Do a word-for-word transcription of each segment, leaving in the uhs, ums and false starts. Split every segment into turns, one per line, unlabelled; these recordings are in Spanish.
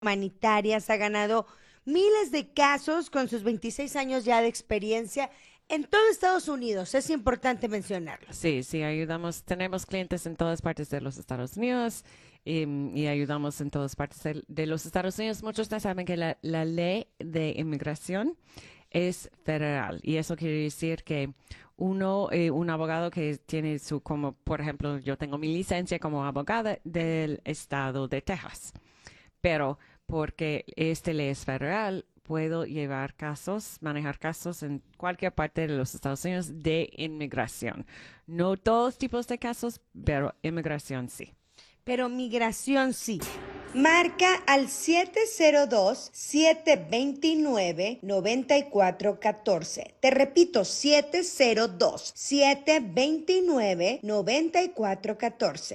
humanitarias, ha ganado miles de casos con sus veintiséis años ya de experiencia en todo Estados Unidos. Es importante mencionarlo.
Sí, sí, ayudamos, tenemos clientes en todas partes de los Estados Unidos y, y ayudamos en todas partes de, de los Estados Unidos. Muchos no saben que la, la ley de inmigración es federal y eso quiere decir que uno, eh, un abogado que tiene su, como por ejemplo, yo tengo mi licencia como abogada del estado de Texas, pero porque este ley es federal, puedo llevar casos, manejar casos en cualquier parte de los Estados Unidos de inmigración. No todos tipos de casos, pero inmigración sí.
Pero migración sí. Marca al siete cero dos, siete dos nueve, nueve cuatro uno cuatro. Te repito, siete cero dos, siete dos nueve, nueve cuatro uno cuatro.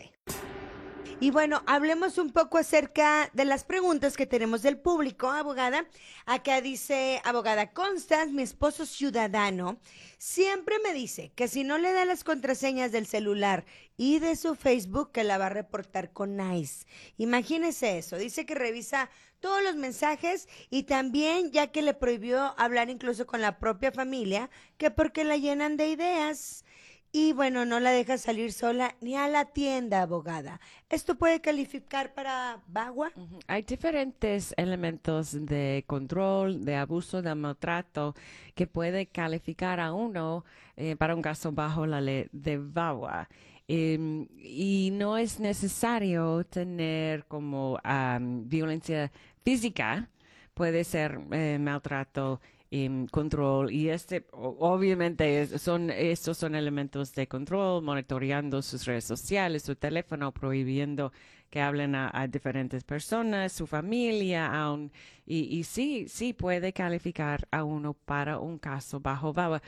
Y bueno, hablemos un poco acerca de las preguntas que tenemos del público, abogada. Acá dice, abogada Constance, mi esposo ciudadano, siempre me dice que si no le da las contraseñas del celular y de su Facebook, que la va a reportar con ICE. Imagínese eso, dice que revisa todos los mensajes y también ya que le prohibió hablar incluso con la propia familia, que porque la llenan de ideas. Y bueno, no la deja salir sola ni a la tienda, abogada. ¿Esto puede calificar para VAWA?
Ujú. Hay diferentes elementos de control, de abuso, de maltrato que puede calificar a uno eh, para un caso bajo la ley de VAWA. Em, y no es necesario tener como am, violencia física, puede ser eh, maltrato, em, control, y este o- obviamente es- son estos son elementos de control, monitoreando sus redes sociales, su teléfono, prohibiendo que hablen a, a diferentes personas, su familia, aún, y, y sí, sí puede calificar a uno para un caso bajo VAWA.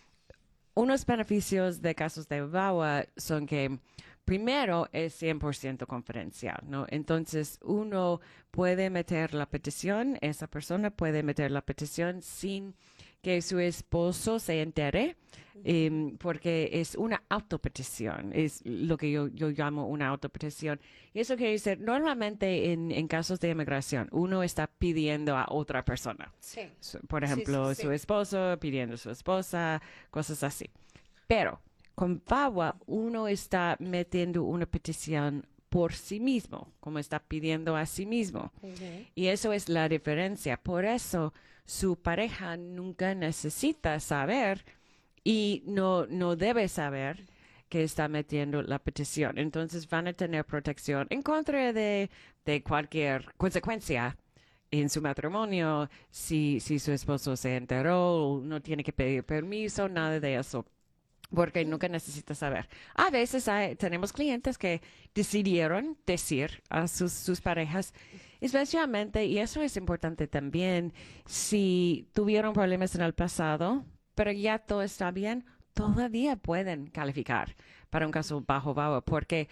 Unos beneficios de casos de VAWA son que primero es cien por ciento confidencial, ¿no? Entonces uno puede meter la petición, esa persona puede meter la petición sin que su esposo se entere, em, porque es una autopetición, es lo que yo, yo llamo una autopetición. Y eso quiere decir, normalmente en, en casos de inmigración, uno está pidiendo a otra persona.
Sí,
Su- Por
sí, sí,
ejemplo, su
sí.
esposo pidiendo a su esposa, cosas así. Pero con VAWA uno está metiendo una petición por sí mismo, como está pidiendo a sí mismo.
Ujú.
Y eso es la diferencia. Por eso su pareja nunca necesita saber y no, no debe saber que está metiendo la petición. Entonces van a tener protección en contra de, de cualquier consecuencia en su matrimonio, si, si su esposo se enteró, no tiene que pedir permiso, nada de eso, porque nunca necesita saber. A veces hay- tenemos clientes que decidieron decir a sus, sus parejas, especialmente, y eso es importante también, si tuvieron problemas en el pasado, pero ya todo está bien, todavía pueden calificar para un caso bajo VAWA, porque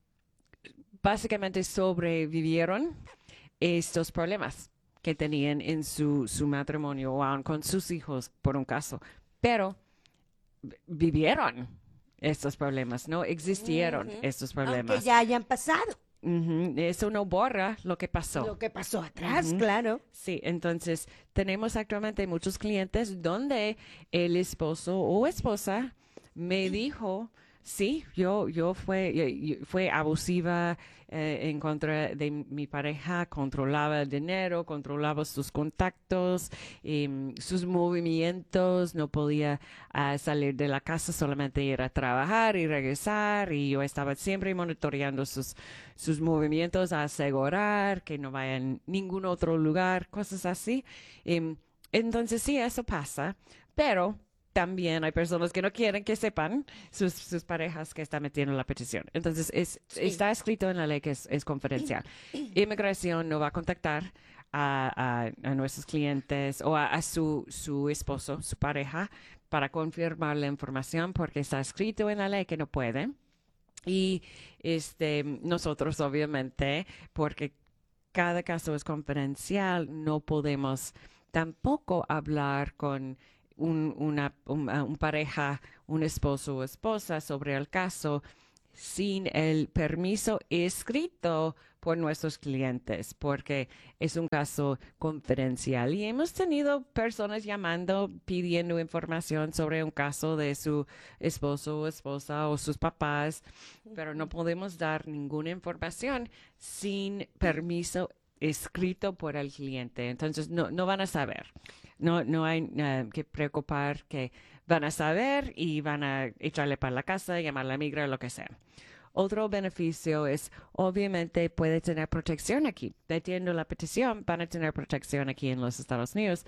básicamente sobrevivieron estos problemas que tenían en su, su matrimonio o aún con sus hijos, por un caso. Pero vivieron estos problemas, no existieron
Ujú.
estos
Aunque
problemas.
ya hayan pasado
Ujú. Eso no borra lo que pasó.
lo que pasó atrás,
Ujú.
claro.
Sí, entonces tenemos actualmente muchos clientes donde el esposo o esposa me dijo, sí, yo, yo fue, yo- yo- fue abusiva eh, en contra de mi pareja, controlaba el dinero, controlaba sus contactos, em, sus movimientos, no podía ah, salir de la casa, solamente ir a trabajar y regresar, y yo estaba siempre monitoreando sus sus movimientos, a asegurar que no vaya a ningún otro lugar, cosas así. Em, entonces sí, eso pasa, pero también hay personas que no quieren que sepan sus, sus parejas que están metiendo la petición. Entonces es,
Sí.
está escrito en la ley que es, es confidencial. Inmigración no va a contactar a, a- a nuestros clientes o a, a su, su esposo, su pareja, para confirmar la información porque está escrito en la ley que no pueden. Y este, nosotros obviamente, porque cada caso es confidencial, no podemos tampoco hablar con un, una un, un pareja, un esposo o esposa sobre el caso sin el permiso escrito por nuestros clientes porque es un caso confidencial y hemos tenido personas llamando pidiendo información sobre un caso de su esposo o esposa o sus papás, pero no podemos dar ninguna información sin permiso escrito por el cliente. Entonces no, no van a saber. No, no hay uh, que preocupar que van a saber y van a echarle para la casa, llamar a la migra, lo que sea. Otro beneficio es, obviamente, puede tener protección aquí. Metiendo la petición, van a tener protección aquí en los Estados Unidos.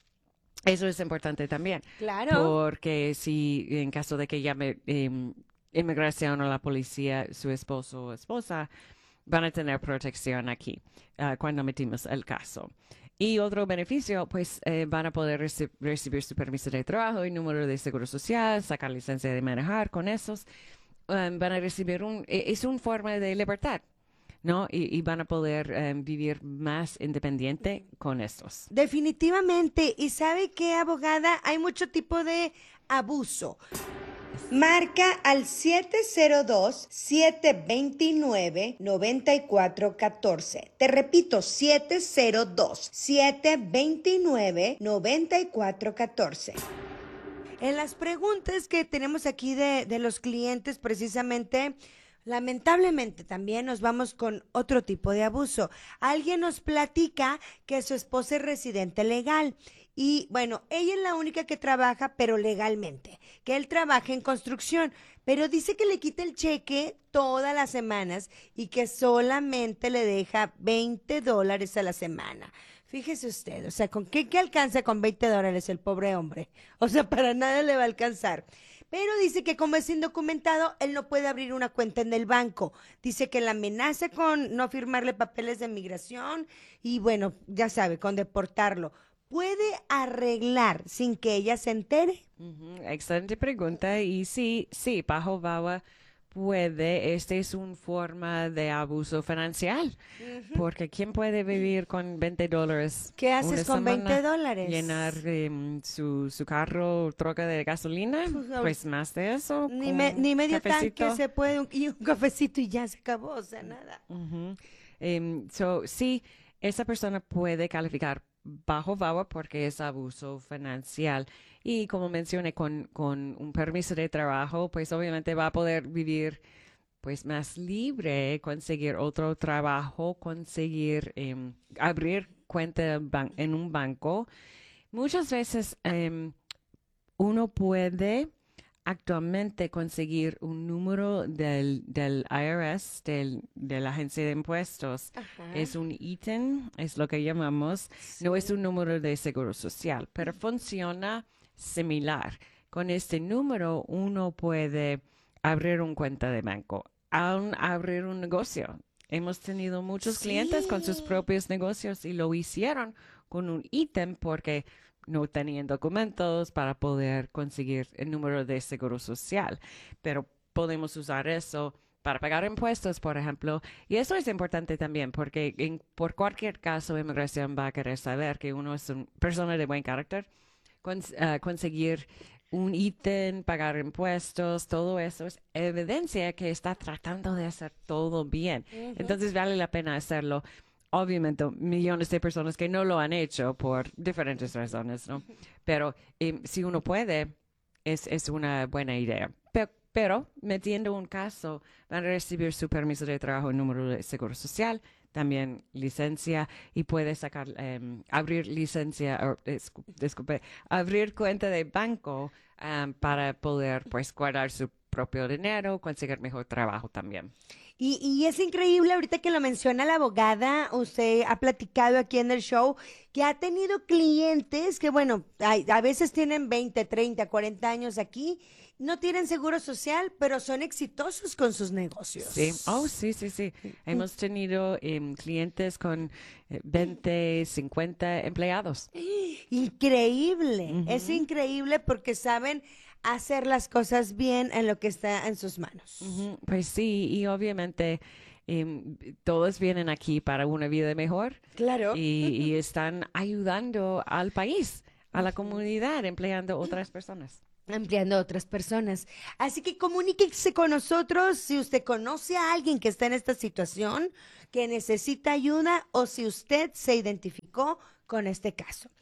Eso es importante también.
Claro.
Porque si en caso de que llame eh, inmigración o la policía, su esposo o esposa, van a tener protección aquí uh, cuando metimos el caso. Y otro beneficio, pues eh, van a poder reci- recibir su permiso de trabajo y número de seguro social, sacar licencia de manejar con esos. Um, van a recibir un, es una forma de libertad, ¿no? Y, y van a poder um, vivir más independiente con estos.
Definitivamente. ¿Y sabe qué, abogada? Hay mucho tipo de abuso. Marca al siete cero dos, siete dos nueve, nueve cuatro uno cuatro. Te repito, siete cero dos, siete dos nueve, nueve cuatro uno cuatro. En las preguntas que tenemos aquí de, de los clientes, precisamente, lamentablemente también nos vamos con otro tipo de abuso. Alguien nos platica que su esposa es residente legal. Y bueno, ella es la única que trabaja, pero legalmente, que él trabaja en construcción, pero dice que le quita el cheque todas las semanas y que solamente le deja veinte dólares a la semana. Fíjese usted, o sea, ¿con qué, qué alcanza con veinte dólares el pobre hombre? O sea, para nada le va a alcanzar. Pero dice que como es indocumentado, él no puede abrir una cuenta en el banco. Dice que la amenaza con no firmarle papeles de migración y bueno, ya sabe, con deportarlo. ¿Puede arreglar sin que ella se entere?
Uh-huh. Excelente pregunta. Y sí, sí, bajo V A W A puede. Esta es una forma de abuso financiero. Uh-huh. Porque ¿quién puede vivir con veinte dólares?
¿Qué haces con veinte dólares?
Llenar um, su, su carro, troca de gasolina. Pues, pues más de eso.
Ni, me, ni medio cafecito. Tanque se puede, un, y un cafecito y ya se acabó, o sea, nada.
Uh-huh. um, so, sí, esa persona puede calificar bajo V A W A porque es abuso financiero. Y como mencioné, con, con un permiso de trabajo, pues obviamente va a poder vivir pues más libre, conseguir otro trabajo, conseguir um, abrir cuenta en un banco. Muchas veces um, uno puede actualmente conseguir un número del, del I R S, del, de la agencia de impuestos. Ajá. Es un ítem, es lo que llamamos, sí. No es un número de seguro social, pero funciona similar. Con este número uno puede abrir una cuenta de banco, aún abrir un negocio. Hemos tenido muchos sí. clientes con sus propios negocios y lo hicieron con un ítem porque no tenían documentos para poder conseguir el número de seguro social, pero podemos usar eso para pagar impuestos, por ejemplo, y eso es importante también porque en, por cualquier caso inmigración va a querer saber que uno es una persona de buen carácter, cons, uh, conseguir un ítem, pagar impuestos, todo eso es evidencia que está tratando de hacer todo bien. Uh-huh. Entonces vale la pena hacerlo. Obviamente, millones de personas que no lo han hecho por diferentes razones, ¿no? Pero eh, si uno puede, es, es una buena idea. Pero, pero, metiendo un caso, van a recibir su permiso de trabajo, número de seguro social, también licencia, y puede sacar, um, abrir licencia, or, disculpe, abrir cuenta de banco um, para poder, pues, guardar su propio dinero, conseguir mejor trabajo también.
Y, y es increíble ahorita que lo menciona la abogada, usted ha platicado aquí en el show que ha tenido clientes que, bueno, hay, a veces tienen veinte, treinta, cuarenta años aquí, no tienen seguro social, pero son exitosos con sus negocios.
Sí, oh, sí, sí, sí. Hemos tenido um, clientes con veinte, cincuenta empleados.
Increíble,
Uh-huh.
Es increíble porque saben hacer las cosas bien en lo que está en sus manos.
Uh-huh. Pues sí, y obviamente um, todos vienen aquí para una vida mejor.
Claro.
Y, y están ayudando al país, a la comunidad, empleando otras personas.
ampliando a otras personas. Así que comuníquese con nosotros si usted conoce a alguien que está en esta situación, que necesita ayuda o si usted se identificó con este caso.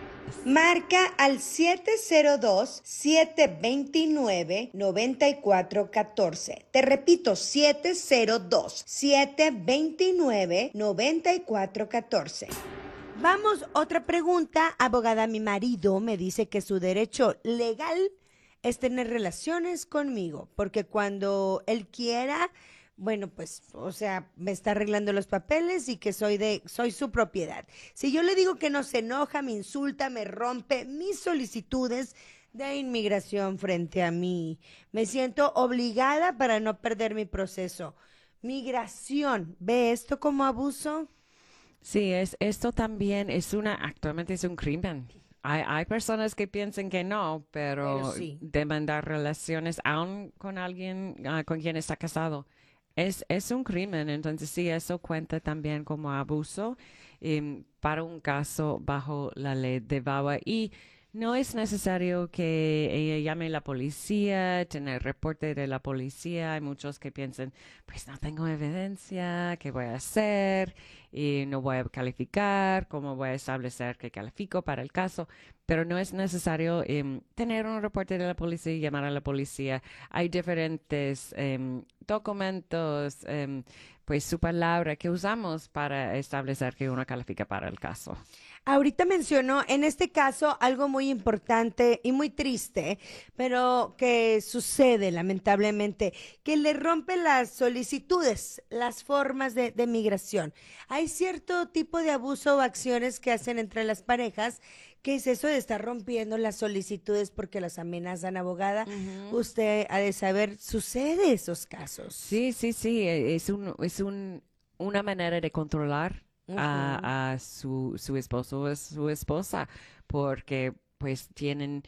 Marca al siete cero dos, siete dos nueve, nueve cuatro uno cuatro. Te repito, siete cero dos, siete dos nueve, nueve cuatro uno cuatro. Vamos, otra pregunta. Abogada, mi marido me dice que su derecho legal es tener relaciones conmigo, porque cuando él quiera, bueno, pues, o sea, me está arreglando los papeles y que soy de, soy su propiedad. Si yo le digo que no, se enoja, me insulta, me rompe mis solicitudes de inmigración frente a mí. Me siento obligada para no perder mi proceso. Migración, ¿ve esto como abuso?
Sí, es, esto también es una, actualmente es un crimen. Hay, hay personas que piensan que no, pero,
Pero sí.
demandar relaciones aún con alguien ah, con quien está casado es, es un crimen. Entonces sí, eso cuenta también como abuso em, para un caso bajo la ley de V A W A. Y no es necesario que ella llame a la policía, tener reporte de la policía. Hay muchos que piensan, pues no tengo evidencia, ¿qué voy a hacer? Y no voy a calificar, ¿cómo voy a establecer que califico para el caso? Pero no es necesario em, tener un reporte de la policía y llamar a la policía. Hay diferentes em, documentos, em, pues su palabra que usamos para establecer que uno califica para el caso.
Ahorita mencionó en este caso algo muy importante y muy triste, pero que sucede lamentablemente, que le rompe las solicitudes, las formas de, de migración. Hay cierto tipo de abuso o acciones que hacen entre las parejas. ¿Qué es eso de estar rompiendo las solicitudes porque las amenazan, abogada?
Ujú.
Usted ha de saber, sucede esos casos.
Sí, sí, sí, e- es un, es un, una manera de controlar
Ujú.
a, a su, su esposo o su esposa, porque pues tienen,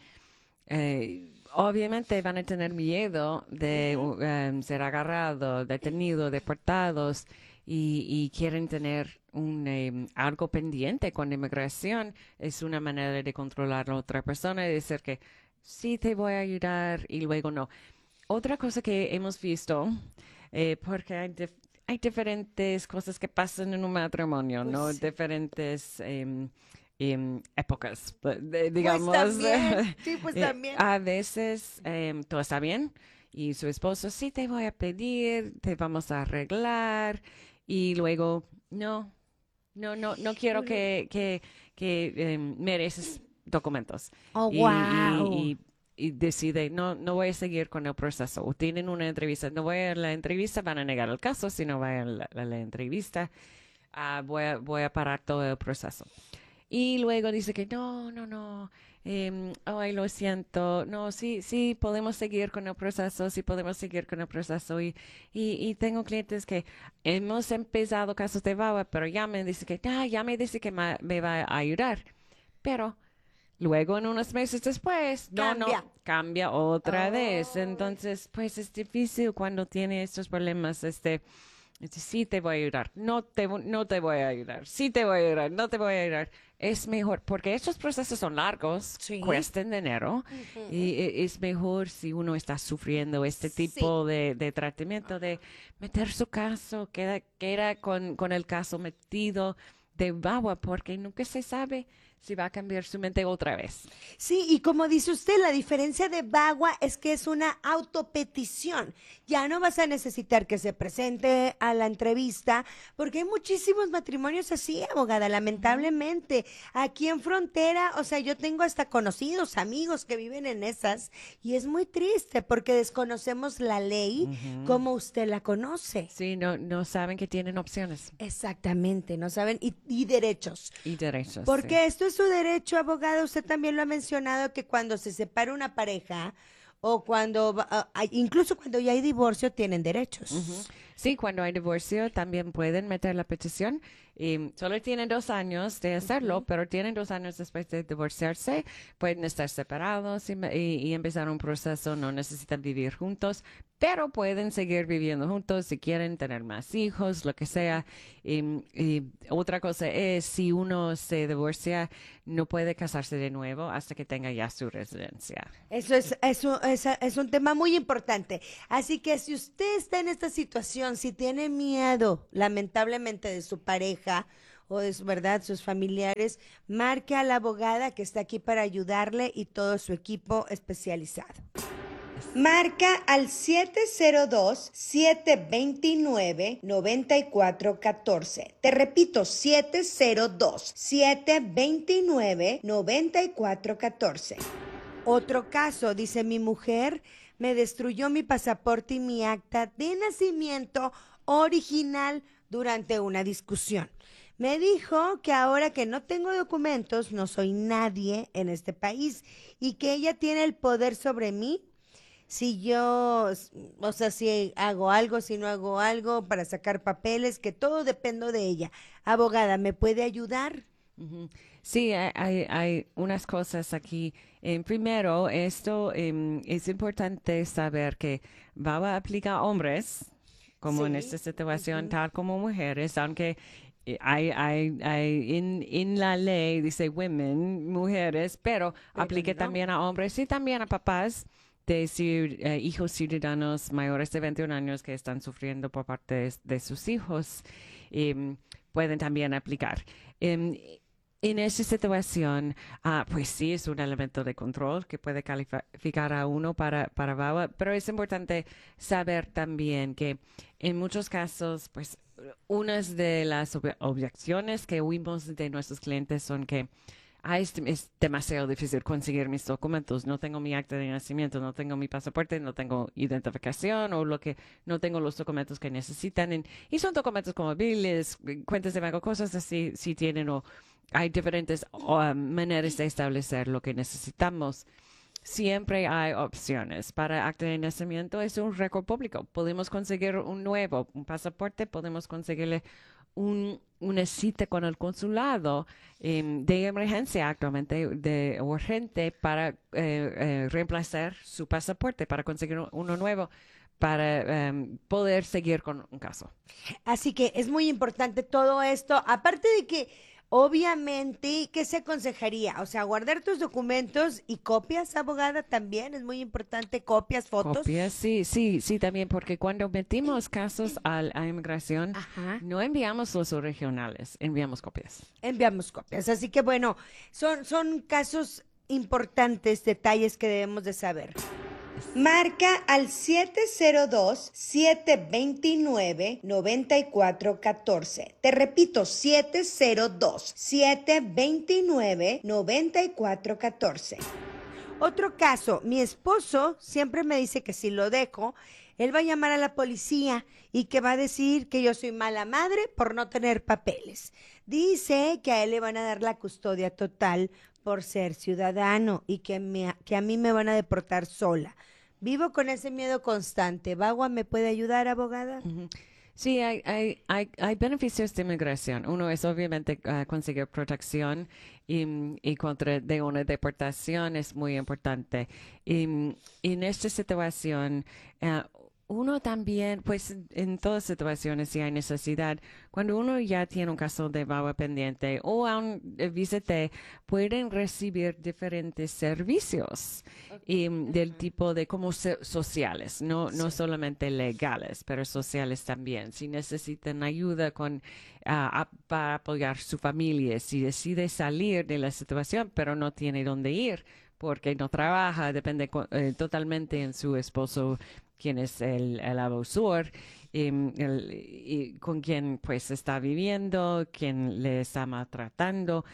eh, obviamente van a tener miedo de
Ujú.
uh, em, ser agarrado, detenido, deportados y, y quieren tener un, em, algo pendiente con inmigración. Es una manera de controlar a la otra persona y decir que sí te voy a ayudar y luego no. Otra cosa que hemos visto, eh, porque hay, dif- hay diferentes cosas que pasan en un matrimonio,
Pues
¿no?
sí.
Diferentes em, em, épocas, pues, de-
Pues
digamos.
también, sí, pues
Eh,
también.
a veces em, todo está bien y su esposo, sí te voy a pedir, te vamos a arreglar y luego, no, no, no, no quiero
Híjole.
que, que, que em, mereces documentos.
Oh,
Y,
wow.
y, y, y decide, no, no voy a seguir con el proceso. O tienen una entrevista, no voy a la entrevista, van a negar el caso. Si no voy a la, la- la entrevista, ah, voy a, voy a parar todo el proceso. Y luego dice que no, no, no, em, ay, lo siento, no, sí, sí, podemos seguir con el proceso, sí podemos seguir con el proceso. Y, y, y tengo clientes que hemos empezado casos de V A W A, pero ya me dice que, ah, ya me dice que ma- me va a ayudar. Pero luego, en unos meses después, no, no,
Cambia.
cambia otra vez.
Oh.
Entonces, pues es difícil cuando tiene estos problemas, este, este, sí te voy a ayudar, no te, vo- no te voy a ayudar, sí te voy a ayudar, no te voy a ayudar. Es mejor, porque estos procesos son largos,
Sí.
cuestan dinero, y
Ujú.
e- es mejor si uno está sufriendo este
Sí.
tipo de, de tratamiento, de meter su caso, queda, queda con, con el caso metido de V A W A, porque nunca se sabe si va a cambiar su mente otra vez.
Sí, y como dice usted, la diferencia de V A W A es que es una autopetición. Ya no vas a necesitar que se presente a la entrevista, porque hay muchísimos matrimonios así, abogada, lamentablemente. Aquí en frontera, o sea, yo tengo hasta conocidos, amigos que viven en esas, y es muy triste porque desconocemos la ley
Ujú.
como usted la conoce.
Sí, no, no saben que tienen opciones
Exactamente, no saben, y, y derechos.
y derechos, sí.
Porque esto es su derecho, abogado. Usted también lo ha mencionado que cuando se separa una pareja o cuando, va- ah, hay- incluso cuando ya hay divorcio, tienen
Ujú.
derechos.
Sí, cuando hay divorcio también pueden meter la petición Y solo tienen dos años de hacerlo, uh-huh. pero tienen dos años después de divorciarse, pueden estar separados y, y, y empezar un proceso, no necesitan vivir juntos, pero pueden seguir viviendo juntos si quieren tener más hijos, lo que sea. Y, y otra cosa es, si uno se divorcia, no puede casarse de nuevo hasta que tenga ya su residencia.
Eso es, eso es, es un tema muy importante. Así que si usted está en esta situación, si tiene miedo, lamentablemente, de su pareja o de su verdad, sus familiares, marque a la abogada que está aquí para ayudarle y todo su equipo especializado. Marca al siete cero dos, siete dos nueve, nueve cuatro uno cuatro. Te repito, siete cero dos, siete dos nueve, nueve cuatro uno cuatro. Otro caso, dice: mi mujer me destruyó mi pasaporte y mi acta de nacimiento original durante una discusión. Me dijo que ahora que no tengo documentos, no soy nadie en este país y que ella tiene el poder sobre mí. Si yo, o sea, si hago algo, si no hago algo para sacar papeles, que todo dependo de ella. Abogada, ¿me puede ayudar?
Uh-huh. Sí, hay, hay unas cosas aquí. Eh, primero, esto eh, es importante saber que va a aplicar a hombres, como sí. en esta situación, uh-huh. tal como mujeres, aunque hay, hay, hay en, en la ley dice women, mujeres, pero, pero aplique no. también a hombres y también a papás de eh, hijos ciudadanos mayores de veintiún años que están sufriendo por parte de, de sus hijos, eh, pueden también aplicar. Eh, en esta situación, uh, pues sí, es un elemento de control que puede calificar a uno para, para V A W A, pero es importante saber también que en muchos casos, pues, unas de las ob- objeciones que oímos de nuestros clientes son que Ah, es, es demasiado difícil conseguir mis documentos. No tengo mi acta de nacimiento, no tengo mi pasaporte, no tengo identificación o lo que, no tengo los documentos que necesitan. En, y son documentos como biles, cuentas de banco, cosas así, si tienen o hay diferentes uh, maneras de establecer lo que necesitamos. Siempre hay opciones. Para acta de nacimiento es un récord público. Podemos conseguir un nuevo, un pasaporte, podemos conseguirle un, una cita con el consulado eh, de emergencia actualmente, de urgente, para eh, eh, reemplazar su pasaporte, para conseguir uno nuevo, para um, poder seguir con un caso.
Así que es muy importante todo esto, aparte de que obviamente, ¿qué se aconsejaría? O sea, guardar tus documentos y copias, abogada, también es muy importante, copias, fotos.
Copias, sí, sí, sí, también, porque cuando metimos casos a la inmigración, Ajá. no enviamos los originales, enviamos copias.
Enviamos copias, así que bueno, son, son casos importantes, detalles que debemos de saber. Marca al siete cero dos, siete dos nueve, nueve cuatro uno cuatro. Te repito, siete cero dos, siete dos nueve, nueve cuatro uno cuatro. Otro caso, mi esposo siempre me dice que si lo dejo, él va a llamar a la policía y que va a decir que yo soy mala madre por no tener papeles. Dice que a él le van a dar la custodia total por ser ciudadano y que, me, que a mí me van a deportar sola. Vivo con ese miedo constante. ¿V A W A me puede ayudar, abogada?
Uh-huh. Sí, hay, hay, hay, hay beneficios de inmigración. Uno es obviamente uh, conseguir protección y, y contra de una deportación es muy importante. Y, y en esta situación, uh, uno también, pues en todas situaciones, si hay necesidad, cuando uno ya tiene un caso de V A W A pendiente o aún visite, pueden recibir diferentes servicios okay. y, del tipo de como so- sociales, no, sí. no solamente legales, pero sociales también. Si necesitan ayuda con, uh, a, para apoyar su familia, si decide salir de la situación, pero no tiene dónde ir, porque no trabaja, depende eh, totalmente en su esposo, quien es el, el abusor, y, el, y con quien pues está viviendo, quien le está maltratando,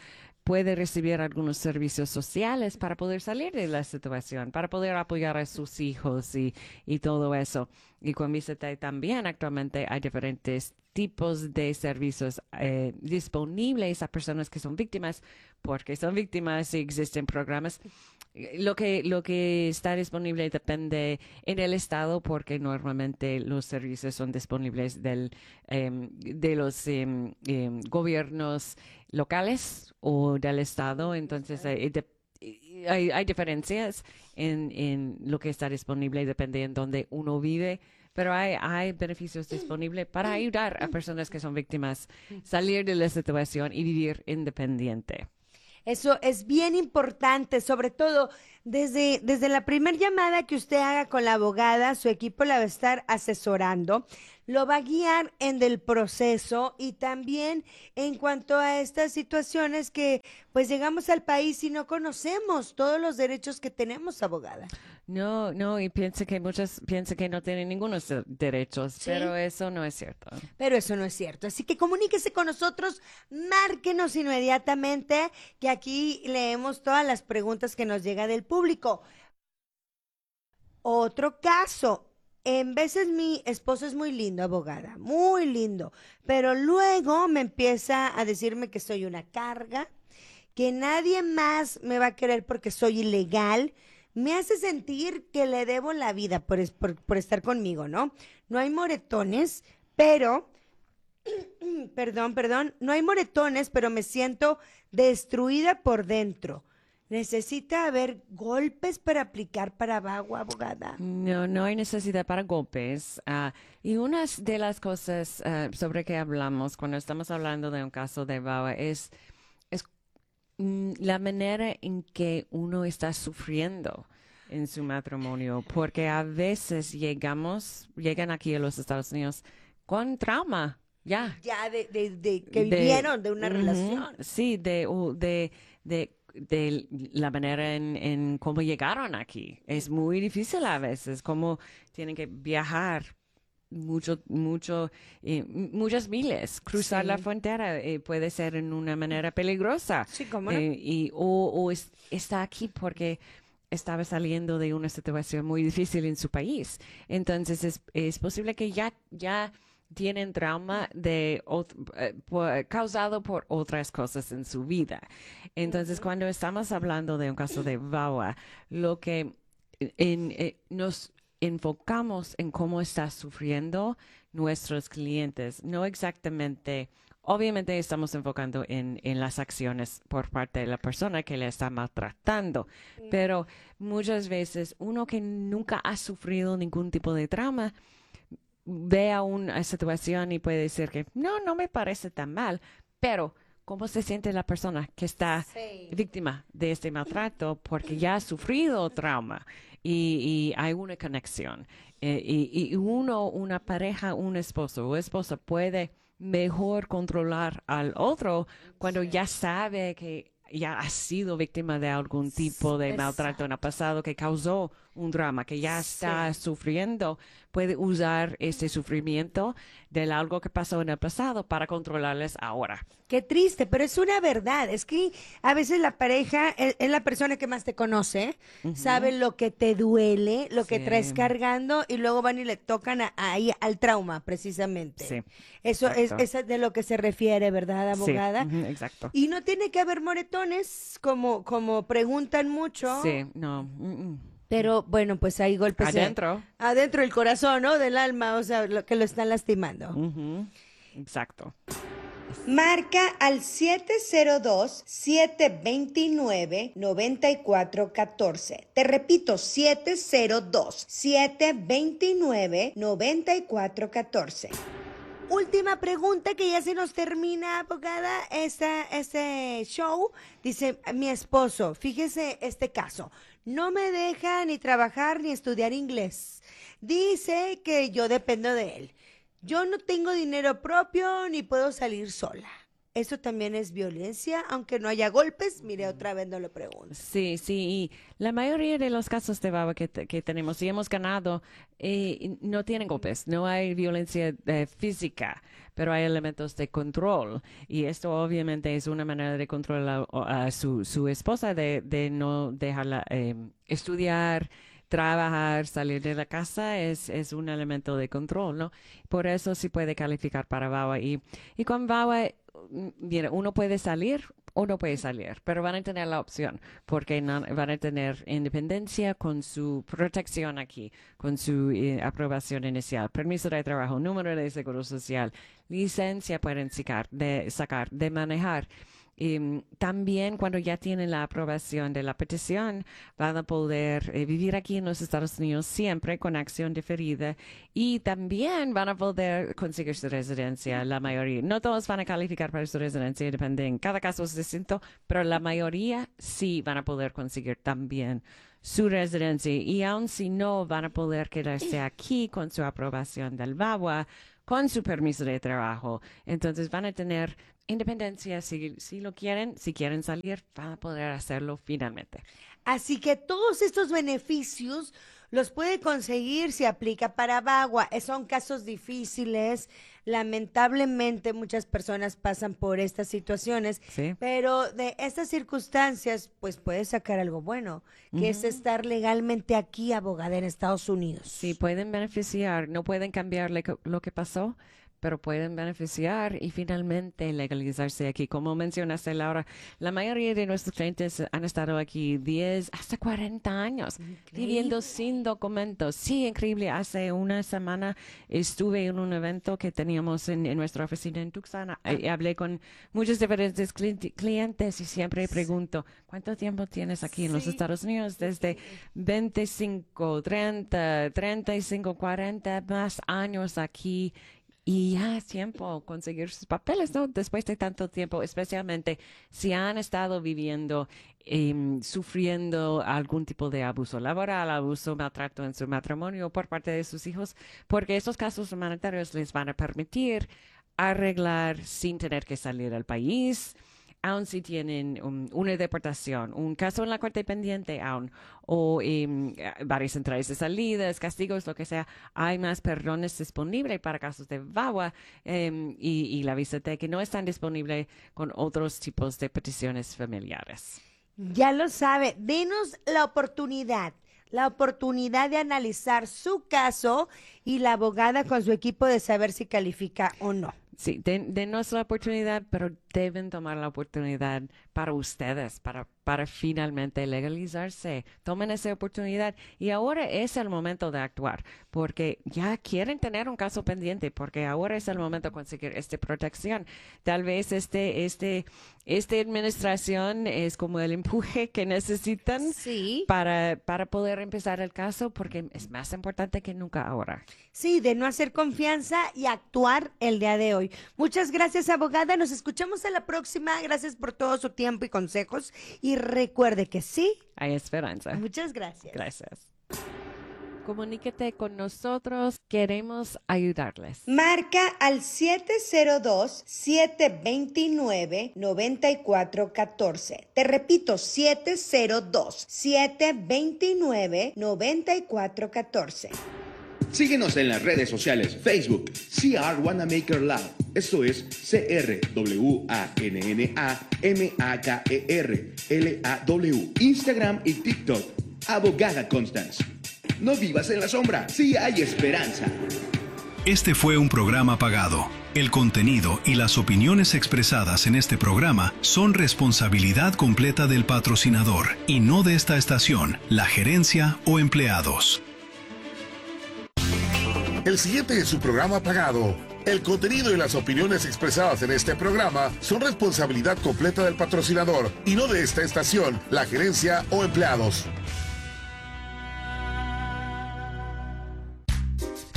puede recibir algunos servicios sociales para poder salir de la situación, para poder apoyar a sus hijos y, y todo eso. Y con Visitei también actualmente hay diferentes tipos de servicios eh, disponibles a personas que son víctimas, porque son víctimas y existen programas. Lo que, lo que está disponible depende en el estado, porque normalmente los servicios son disponibles del, em, de los em, em, gobiernos locales o del estado. Entonces, eh, de- hay, hay diferencias en, en lo que está disponible, depende en donde uno vive. Pero hay, hay beneficios disponibles para ayudar a personas que son víctimas salir de la situación y vivir independiente.
Eso es bien importante, sobre todo desde, desde la primer llamada que usted haga con la abogada, su equipo la va a estar asesorando, lo va a guiar en el proceso y también en cuanto a estas situaciones que pues llegamos al país y no conocemos todos los derechos que tenemos, abogada.
No, no, y piensa que muchos piensan que no tienen ningunos de- derechos,
Sí.
pero eso no es cierto.
Pero eso no es cierto. Así que comuníquese con nosotros, márquenos inmediatamente, que aquí leemos todas las preguntas que nos llega del público. Otro caso. En veces mi esposo es muy lindo, abogada, muy lindo, pero luego me empieza a decirme que soy una carga, que nadie más me va a querer porque soy ilegal. Me hace sentir que le debo la vida por, es- por, por estar conmigo, ¿no? No hay moretones, pero perdón, perdón, no hay moretones, pero me siento destruida por dentro. ¿Necesita haber golpes para aplicar para vago, abogada?
No, no hay necesidad para golpes. Ah, y una de las cosas ah, sobre que hablamos cuando estamos hablando de un caso de V A W A es, es mm, la manera en que uno está sufriendo en su matrimonio, porque a veces llegamos, llegan aquí a los Estados Unidos con trauma, ya.
Ya de, de, de que
de-
vivieron de una
Ujú,
relación.
sí, de, u- de, de, de la manera en, en cómo llegaron aquí. Es muy difícil a veces, cómo tienen que viajar mucho, mucho, eh, m- muchas miles, cruzar la
Sí.
frontera eh, puede ser en una manera peligrosa.
Sí, cómo no.
Eh, y, o, o es- está aquí porque estaba saliendo de una situación muy difícil en su país. Entonces es, es posible que ya, ya tienen trauma de ot- eh, por- causado por otras cosas en su vida. Entonces,
Ujú.
cuando estamos hablando de un caso de V A W A, lo que en, eh, nos enfocamos en cómo está sufriendo nuestros clientes, no exactamente. Obviamente estamos enfocando en, en las acciones por parte de la persona que le está maltratando, pero muchas veces uno que nunca ha sufrido ningún tipo de trauma ve a una situación y puede decir que no, no me parece tan mal, pero ¿cómo se siente la persona que está
Sí.
víctima de este maltrato porque ya ha sufrido trauma y, y hay una conexión? Eh, y, y uno, una pareja, un esposo o esposa puede mejor controlar al otro cuando ya sabe que ya ha sido víctima de algún tipo de maltrato en el pasado que causó un drama, que ya está
Sí.
sufriendo, puede usar ese sufrimiento de algo que pasó en el pasado para controlarles ahora.
Qué triste, pero es una verdad. Es que a veces la pareja es, es la persona que más te conoce, sabe lo que te duele, lo que traes
Sí.
cargando y luego van y le tocan a- ahí al trauma, precisamente.
Sí,
Eso es,
exacto.
eso es de lo que se refiere, ¿verdad,
Sí,
abogada?
ujú, exacto.
Y no tiene que haber moretones, como, como preguntan mucho,
Sí, no. mm, mm.
pero bueno, pues hay golpes de-
Adentro.
adentro del corazón, ¿no? Del alma, o sea, lo que lo están lastimando.
Ujú, exacto.
Marca al siete cero dos, siete dos nueve, nueve cuatro uno cuatro. Te repito, siete cero dos, siete dos nueve, nueve cuatro uno cuatro. Última pregunta que ya se nos termina, abogada, esta, este show. Dice, mi esposo, fíjese este caso, no me deja ni trabajar ni estudiar inglés. Dice que yo dependo de él. Yo no tengo dinero propio ni puedo salir sola. ¿Eso también es violencia? Aunque no haya golpes, mire, otra vez no lo pregunto.
Sí, sí, y la mayoría de los casos de baba que, te- que tenemos y hemos ganado eh, no tienen golpes, no hay violencia eh, física, pero hay elementos de control. Y esto obviamente es una manera de controlar a, a su, su esposa, de, de no dejarla eh, estudiar, trabajar, salir de la casa, es, es un elemento de control, ¿no? Por eso sí puede calificar para V A W A. Y, y con V A W A, mm, mira, uno puede salir o no puede salir, pero van a tener la opción, porque no- van a tener independencia con su protección aquí, con su eh, aprobación inicial, permiso de trabajo, número de seguro social, licencia pueden sacar, de, sacar, de manejar. Y mm, también cuando ya tienen la aprobación de la petición, van a poder eh, vivir aquí en los Estados Unidos siempre con acción diferida y también van a poder conseguir su residencia, la mayoría. No todos van a calificar para su residencia, depende, en cada caso es distinto, pero la mayoría sí van a poder conseguir también su residencia y aun si no, van a poder quedarse aquí con su aprobación del V A W A, con su permiso de trabajo. Entonces van a tener independencia si, si lo quieren, si quieren salir, van a poder hacerlo finalmente.
Así que todos estos beneficios los puede conseguir si aplica para V A W A. Eh, Son casos difíciles. Lamentablemente muchas personas pasan por estas situaciones,
¿Sí?
pero de estas circunstancias pues puede sacar algo bueno, que es estar legalmente aquí, abogada en Estados Unidos.
Sí, pueden beneficiar, no pueden cambiar le- lo que pasó, pero pueden beneficiar y finalmente legalizarse aquí. Como mencionaste, Laura, la mayoría de nuestros clientes han estado aquí diez hasta cuarenta años viviendo sin documentos. Sí, increíble. Hace una semana estuve en un evento que teníamos en, en nuestra oficina en Tucson. y hablé con muchos diferentes cli- clientes y siempre pregunto, ¿cuánto tiempo tienes aquí en los
Sí.
Estados Unidos? Desde veinticinco, treinta, treinta y cinco, cuarenta más años aquí. Y ya es tiempo conseguir sus papeles, ¿no? Después de tanto tiempo, especialmente si han estado viviendo, em, sufriendo algún tipo de abuso laboral, abuso, maltrato en su matrimonio por parte de sus hijos, porque estos casos humanitarios les van a permitir arreglar sin tener que salir del país, aun si tienen um, una deportación, un caso en la corte pendiente aún, o em, eh, varias entradas y salidas, castigos, lo que sea, hay más perdones disponibles para casos de V A W A em, y, y la visa T que no están disponibles con otros tipos de peticiones familiares.
Ya lo sabe, denos la oportunidad, la oportunidad de analizar su caso y la abogada con su equipo de saber si califica o no.
Sí, den- denos la oportunidad, pero deben tomar la oportunidad para ustedes, para, para finalmente legalizarse. Tomen esa oportunidad y ahora es el momento de actuar, porque ya quieren tener un caso pendiente, porque ahora es el momento de conseguir esta protección. Tal vez este, este, esta administración es como el empuje que necesitan
Sí.
para, para poder empezar el caso, porque es más importante que nunca ahora.
Sí, de no hacer confianza y actuar el día de hoy. Muchas gracias, abogada. Nos escuchamos a la próxima. Gracias por todo su tiempo y consejos. Y recuerde que sí.
Hay esperanza.
Muchas gracias.
Gracias. Comuníquete con nosotros, queremos ayudarles.
Marca al siete cero dos, siete dos nueve, nueve cuatro uno cuatro. Te repito, siete cero dos, siete dos nueve, nueve cuatro uno cuatro.
Síguenos en las redes sociales, Facebook, C R Wanamaker Law, esto es C R W A N N A M A K E R L A W, Instagram y TikTok, Abogada Constance. No vivas en la sombra, sí hay esperanza.
Este fue un programa pagado. El contenido y las opiniones expresadas en este programa son responsabilidad completa del patrocinador y no de esta estación, la gerencia o empleados.
El siguiente es su programa pagado. El contenido y las opiniones expresadas en este programa son responsabilidad completa del patrocinador y no de esta estación, la gerencia o empleados.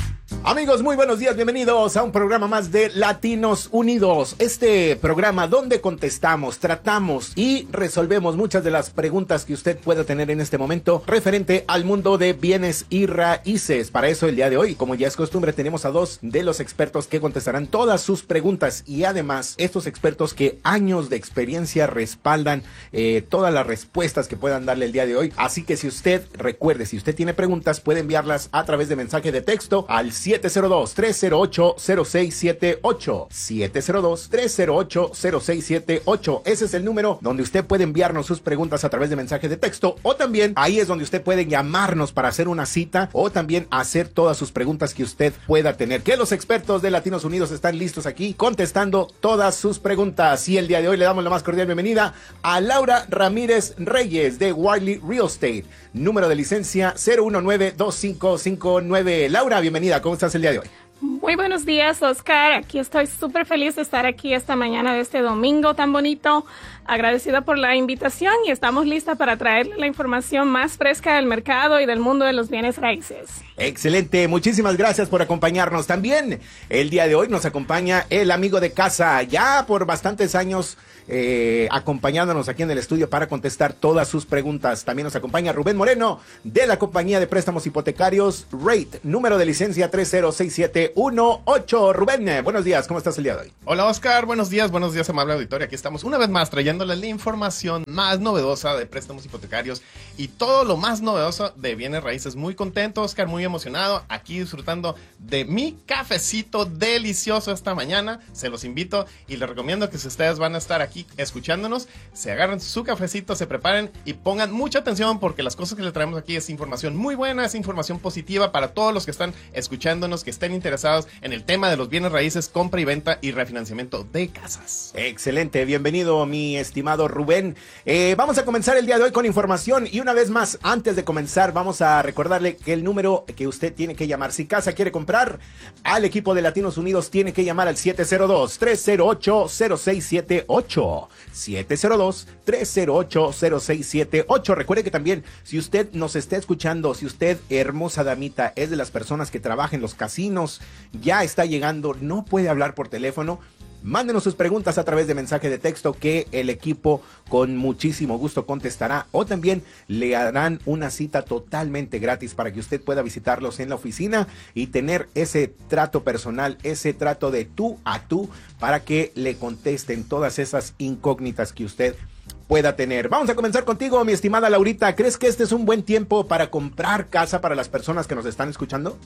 Amigos, muy buenos días, bienvenidos a un programa más de Latinos Unidos. Este programa donde contestamos, tratamos y resolvemos muchas de las preguntas que usted pueda tener en este momento referente al mundo de bienes y raíces. Para eso el día de hoy, como ya es costumbre, tenemos a dos de los expertos que contestarán todas sus preguntas y además estos expertos que años de experiencia respaldan eh, todas las respuestas que puedan darle el día de hoy. Así que si usted, recuerde, si usted tiene preguntas, puede enviarlas a través de mensaje de texto al siete cero dos, tres cero ocho, cero seis siete ocho. siete cero dos, tres cero ocho, cero seis siete ocho. Ese es el número donde usted puede enviarnos sus preguntas a través de mensaje de texto, o también ahí es donde usted puede llamarnos para hacer una cita o también hacer todas sus preguntas que usted pueda tener. Que los expertos de Latinos Unidos están listos aquí contestando todas sus preguntas. Y el día de hoy le damos la más cordial bienvenida a Laura Ramírez Reyes de Wiley Real Estate. Número de licencia cero uno nueve dos cinco cinco nueve. Laura, bienvenida. ¿Cómo estás el día de hoy?
Muy buenos días, Oscar. Aquí estoy súper feliz de estar aquí esta mañana de este domingo tan bonito. Agradecida por la invitación y estamos listas para traerle la información más fresca del mercado y del mundo de los bienes raíces.
Excelente, muchísimas gracias por acompañarnos. También el día de hoy nos acompaña el amigo de casa, ya por bastantes años eh, acompañándonos aquí en el estudio para contestar todas sus preguntas. También nos acompaña Rubén Moreno de la compañía de préstamos hipotecarios Rate, número de licencia tres cero seis siete uno ocho. Rubén, buenos días, ¿cómo estás el día de hoy?
Hola Oscar, buenos días, buenos días amable auditorio. Aquí estamos una vez más trayéndoles la información más novedosa de préstamos hipotecarios y todo lo más novedoso de bienes raíces. Muy contento, Oscar, muy emocionado, aquí disfrutando de mi cafecito delicioso esta mañana. Se los invito y les recomiendo que si ustedes van a estar aquí escuchándonos, se agarren su cafecito, se preparen y pongan mucha atención porque las cosas que les traemos aquí es información muy buena, es información positiva para todos los que están escuchándonos, que estén interesados en el tema de los bienes raíces, compra y venta y refinanciamiento de casas.
Excelente, bienvenido mi estimado Rubén. Eh, vamos a comenzar el día de hoy con información y una vez más, antes de comenzar, vamos a recordarle que el número que usted tiene que llamar, si casa quiere comprar al equipo de Latinos Unidos, tiene que llamar al siete cero dos, tres cero ocho, cero seis siete ocho. siete cero dos, tres cero ocho, cero seis siete ocho. Recuerde que también, si usted nos está escuchando, si usted, hermosa damita, es de las personas que trabajan en los casinos, ya está llegando, no puede hablar por teléfono, mándenos sus preguntas a través de mensaje de texto que el equipo con muchísimo gusto contestará, o también le harán una cita totalmente gratis para que usted pueda visitarlos en la oficina y tener ese trato personal, ese trato de tú a tú para que le contesten todas esas incógnitas que usted pueda tener. Vamos a comenzar contigo, mi estimada Laurita. ¿Crees que este es un buen tiempo para comprar casa para las personas que nos están escuchando?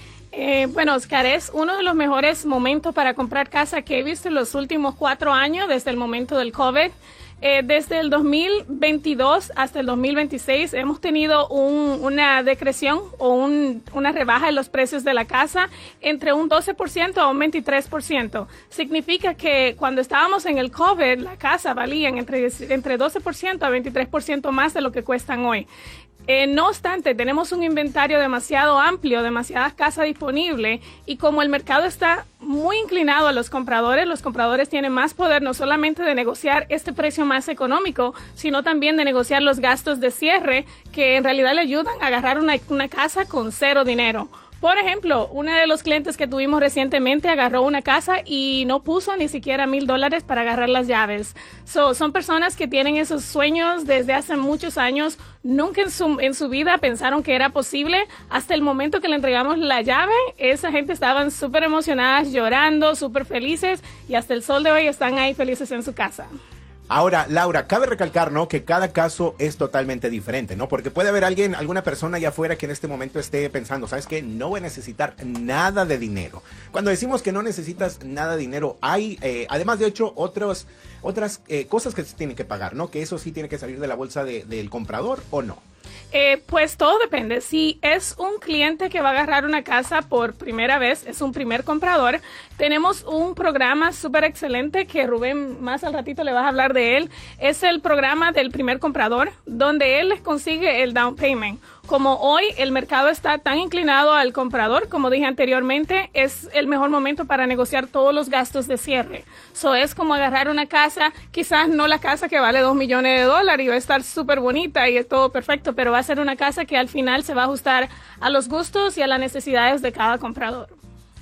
Eh, bueno, Oscar, es uno de los mejores momentos para comprar casa que he visto en los últimos cuatro años, desde el momento del COVID. Eh, desde el dos mil veintidós hasta el dos mil veintiséis hemos tenido un, una decreción o un, una rebaja en los precios de la casa entre un doce por ciento a un veintitrés por ciento. Significa que cuando estábamos en el COVID, la casa valía entre, entre doce por ciento a veintitrés por ciento más de lo que cuestan hoy. Eh, no obstante, tenemos un inventario demasiado amplio, demasiadas casas disponibles y como el mercado está muy inclinado a los compradores, los compradores tienen más poder no solamente de negociar este precio más económico, sino también de negociar los gastos de cierre que en realidad le ayudan a agarrar una, una casa con cero dinero. Por ejemplo, uno de los clientes que tuvimos recientemente agarró una casa y no puso ni siquiera mil dólares para agarrar las llaves. So, son personas que tienen esos sueños desde hace muchos años. Nunca en su, en su vida pensaron que era posible. Hasta el momento que le entregamos la llave, esa gente estaban súper emocionadas, llorando, súper felices y hasta el sol de hoy están ahí felices en su casa.
Ahora, Laura, cabe recalcar, ¿no?, que cada caso es totalmente diferente, ¿no? Porque puede haber alguien, alguna persona allá afuera que en este momento esté pensando, ¿sabes qué? No voy a necesitar nada de dinero. Cuando decimos que no necesitas nada de dinero, hay, eh, además de hecho, otros, otras eh, cosas que se tienen que pagar, ¿no? Que eso sí tiene que salir de la bolsa de, del comprador, ¿o no?
Eh, pues todo depende. Si es un cliente que va a agarrar una casa por primera vez, es un primer comprador, tenemos un programa súper excelente que Rubén más al ratito le vas a hablar de él. Es el programa del primer comprador, donde él les consigue el down payment. Como hoy el mercado está tan inclinado al comprador, como dije anteriormente, es el mejor momento para negociar todos los gastos de cierre. So es como agarrar una casa, quizás no la casa que vale dos millones de dólares y va a estar súper bonita y es todo perfecto, pero va a ser una casa que al final se va a ajustar a los gustos y a las necesidades de cada comprador.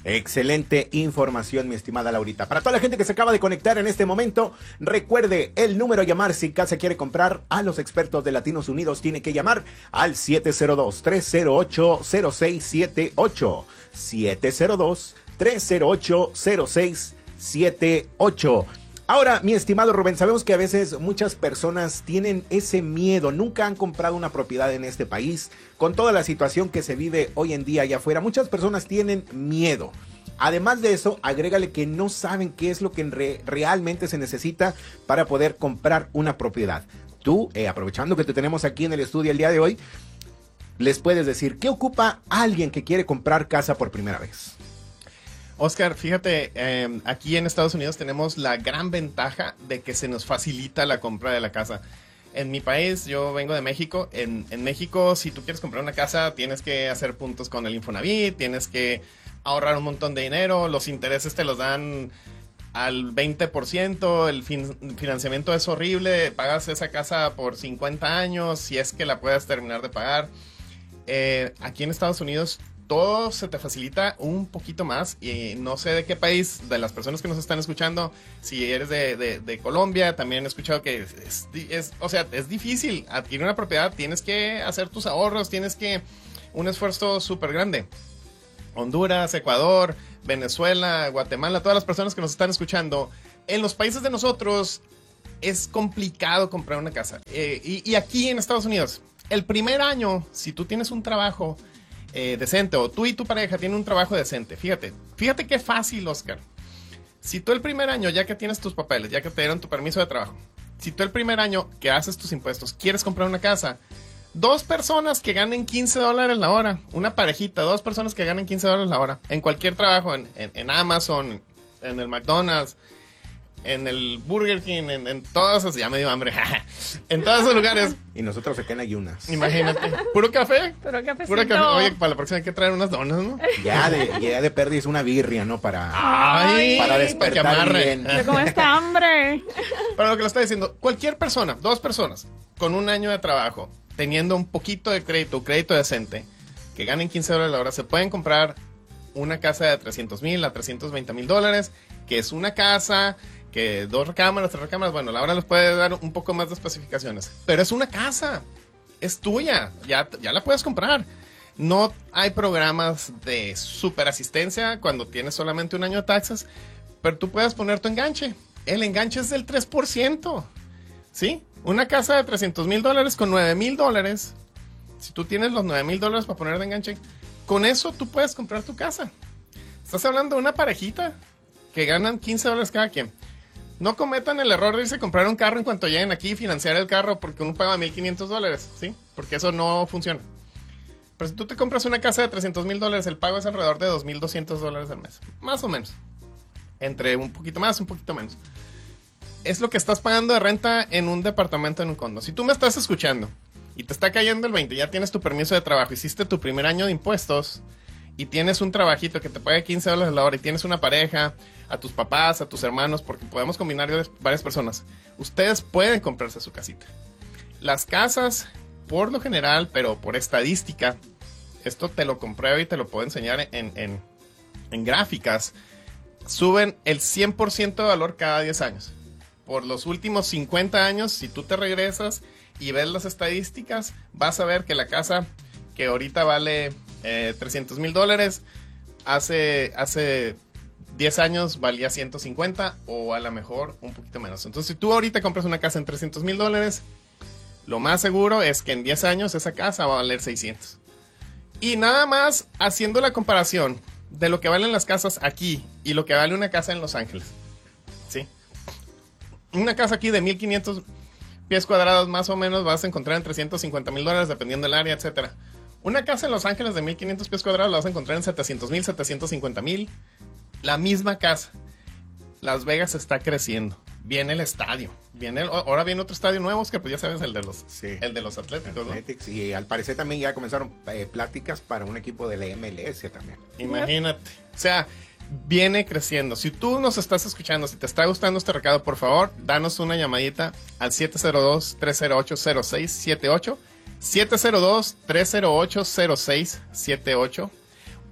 Excelente información, mi estimada Laurita. Para toda la gente que se acaba de conectar en este momento, recuerde el número a llamar si casa quiere comprar a los expertos de Latinos Unidos. Tiene que llamar al siete cero dos, tres cero ocho, cero seis siete ocho. siete cero dos, tres cero ocho, cero seis siete ocho. Ahora, mi estimado Rubén, sabemos que a veces muchas personas tienen ese miedo, nunca han comprado una propiedad en este país, con toda la situación que se vive hoy en día allá afuera, muchas personas tienen miedo. Además de eso, agrégale que no saben qué es lo que re- realmente se necesita para poder comprar una propiedad. Tú, eh, aprovechando que te tenemos aquí en el estudio el día de hoy, les puedes decir, ¿qué ocupa alguien que quiere comprar casa por primera vez?
Oscar, fíjate, eh, aquí en Estados Unidos tenemos la gran ventaja de que se nos facilita la compra de la casa. En mi país, yo vengo de México. En, en México, si tú quieres comprar una casa, tienes que hacer puntos con el Infonavit, tienes que ahorrar un montón de dinero, los intereses te los dan al veinte por ciento, el fin, financiamiento es horrible, pagas esa casa por cincuenta años, si es que la puedes terminar de pagar. Eh, aquí en Estados Unidos todo se te facilita un poquito más y no sé de qué país, de las personas que nos están escuchando, si eres de, de, de Colombia, también he escuchado que es, es, es, o sea, es difícil adquirir una propiedad, tienes que hacer tus ahorros, tienes que un esfuerzo súper grande. Honduras, Ecuador, Venezuela, Guatemala, todas las personas que nos están escuchando, en los países de nosotros es complicado comprar una casa. Eh, y, y aquí en Estados Unidos, el primer año, si tú tienes un trabajo Eh, decente, o tú y tu pareja tienen un trabajo decente, fíjate, fíjate qué fácil, Oscar. Si tú el primer año, ya que tienes tus papeles, ya que te dieron tu permiso de trabajo, si tú el primer año que haces tus impuestos, quieres comprar una casa, dos personas que ganen quince dólares la hora, una parejita, dos personas que ganen quince dólares la hora, en cualquier trabajo, en, en, en Amazon, en el McDonald's, en el Burger King, en, en todos esos, ya me dio hambre, en todos esos lugares.
Y nosotros acá en ayunas.
Imagínate, puro café.
Puro cafecito.
Puro café. Oye, para la próxima hay que traer unas donas, ¿no?
Ya de, ya de perdiz una birria, ¿no? Para,
Ay,
para
para que
despertar
amarre.
bien.
Pero con esta hambre.
Pero lo que lo está diciendo, cualquier persona, dos personas, con un año de trabajo, teniendo un poquito de crédito, crédito decente, que ganen quince dólares la hora, se pueden comprar una casa de trescientos mil a trescientos veinte mil dólares, que es una casa, que dos recámaras, tres recámaras, bueno, la hora les puede dar un poco más de especificaciones, pero es una casa, es tuya, ya, ya la puedes comprar. No hay programas de super asistencia cuando tienes solamente un año de taxes, pero tú puedes poner tu enganche. El enganche es del tres por ciento, ¿sí? Una casa de trescientos mil dólares con nueve mil dólares, si tú tienes los nueve mil dólares para poner de enganche, con eso tú puedes comprar tu casa. Estás hablando de una parejita que ganan quince dólares cada quien. No cometan el error de irse a comprar un carro en cuanto lleguen aquí y financiar el carro porque uno paga mil quinientos dólares, ¿sí? Porque eso no funciona. Pero si tú te compras una casa de trescientos mil dólares, el pago es alrededor de dos mil doscientos dólares al mes. Más o menos. Entre un poquito más, un poquito menos. Es lo que estás pagando de renta en un departamento, en un condo. Si tú me estás escuchando y te está cayendo el veinte, ya tienes tu permiso de trabajo, hiciste tu primer año de impuestos y tienes un trabajito que te paga quince dólares la hora y tienes una pareja, a tus papás, a tus hermanos, porque podemos combinar varias personas, ustedes pueden comprarse su casita. Las casas, por lo general, pero por estadística, esto te lo compruebo y te lo puedo enseñar en, en, en gráficas, suben el cien por ciento de valor cada diez años. Por los últimos cincuenta años, si tú te regresas y ves las estadísticas, vas a ver que la casa que ahorita vale eh, trescientos mil dólares, hace, hace diez años valía ciento cincuenta o a lo mejor un poquito menos. Entonces, si tú ahorita compras una casa en trescientos mil dólares, lo más seguro es que en diez años esa casa va a valer seiscientos. Y nada más haciendo la comparación de lo que valen las casas aquí y lo que vale una casa en Los Ángeles. ¿Sí? Una casa aquí de mil quinientos pies cuadrados más o menos vas a encontrar en trescientos cincuenta mil dólares dependiendo del área, etcétera. Una casa en Los Ángeles de mil quinientos pies cuadrados la vas a encontrar en setecientos mil, setecientos cincuenta mil. La misma casa. Las Vegas está creciendo. Viene el estadio. Viene el, ahora viene otro estadio nuevo, que pues ya sabes, el de los, sí. el de los Atléticos,
Athletics, ¿no? Y al parecer también ya comenzaron eh, pláticas para un equipo de la M L S también.
Imagínate. O sea, viene creciendo. Si tú nos estás escuchando, si te está gustando este recado, por favor, danos una llamadita al siete cero dos, tres cero ocho, cero seis siete ocho. siete cero dos, tres cero ocho, cero seis siete ocho.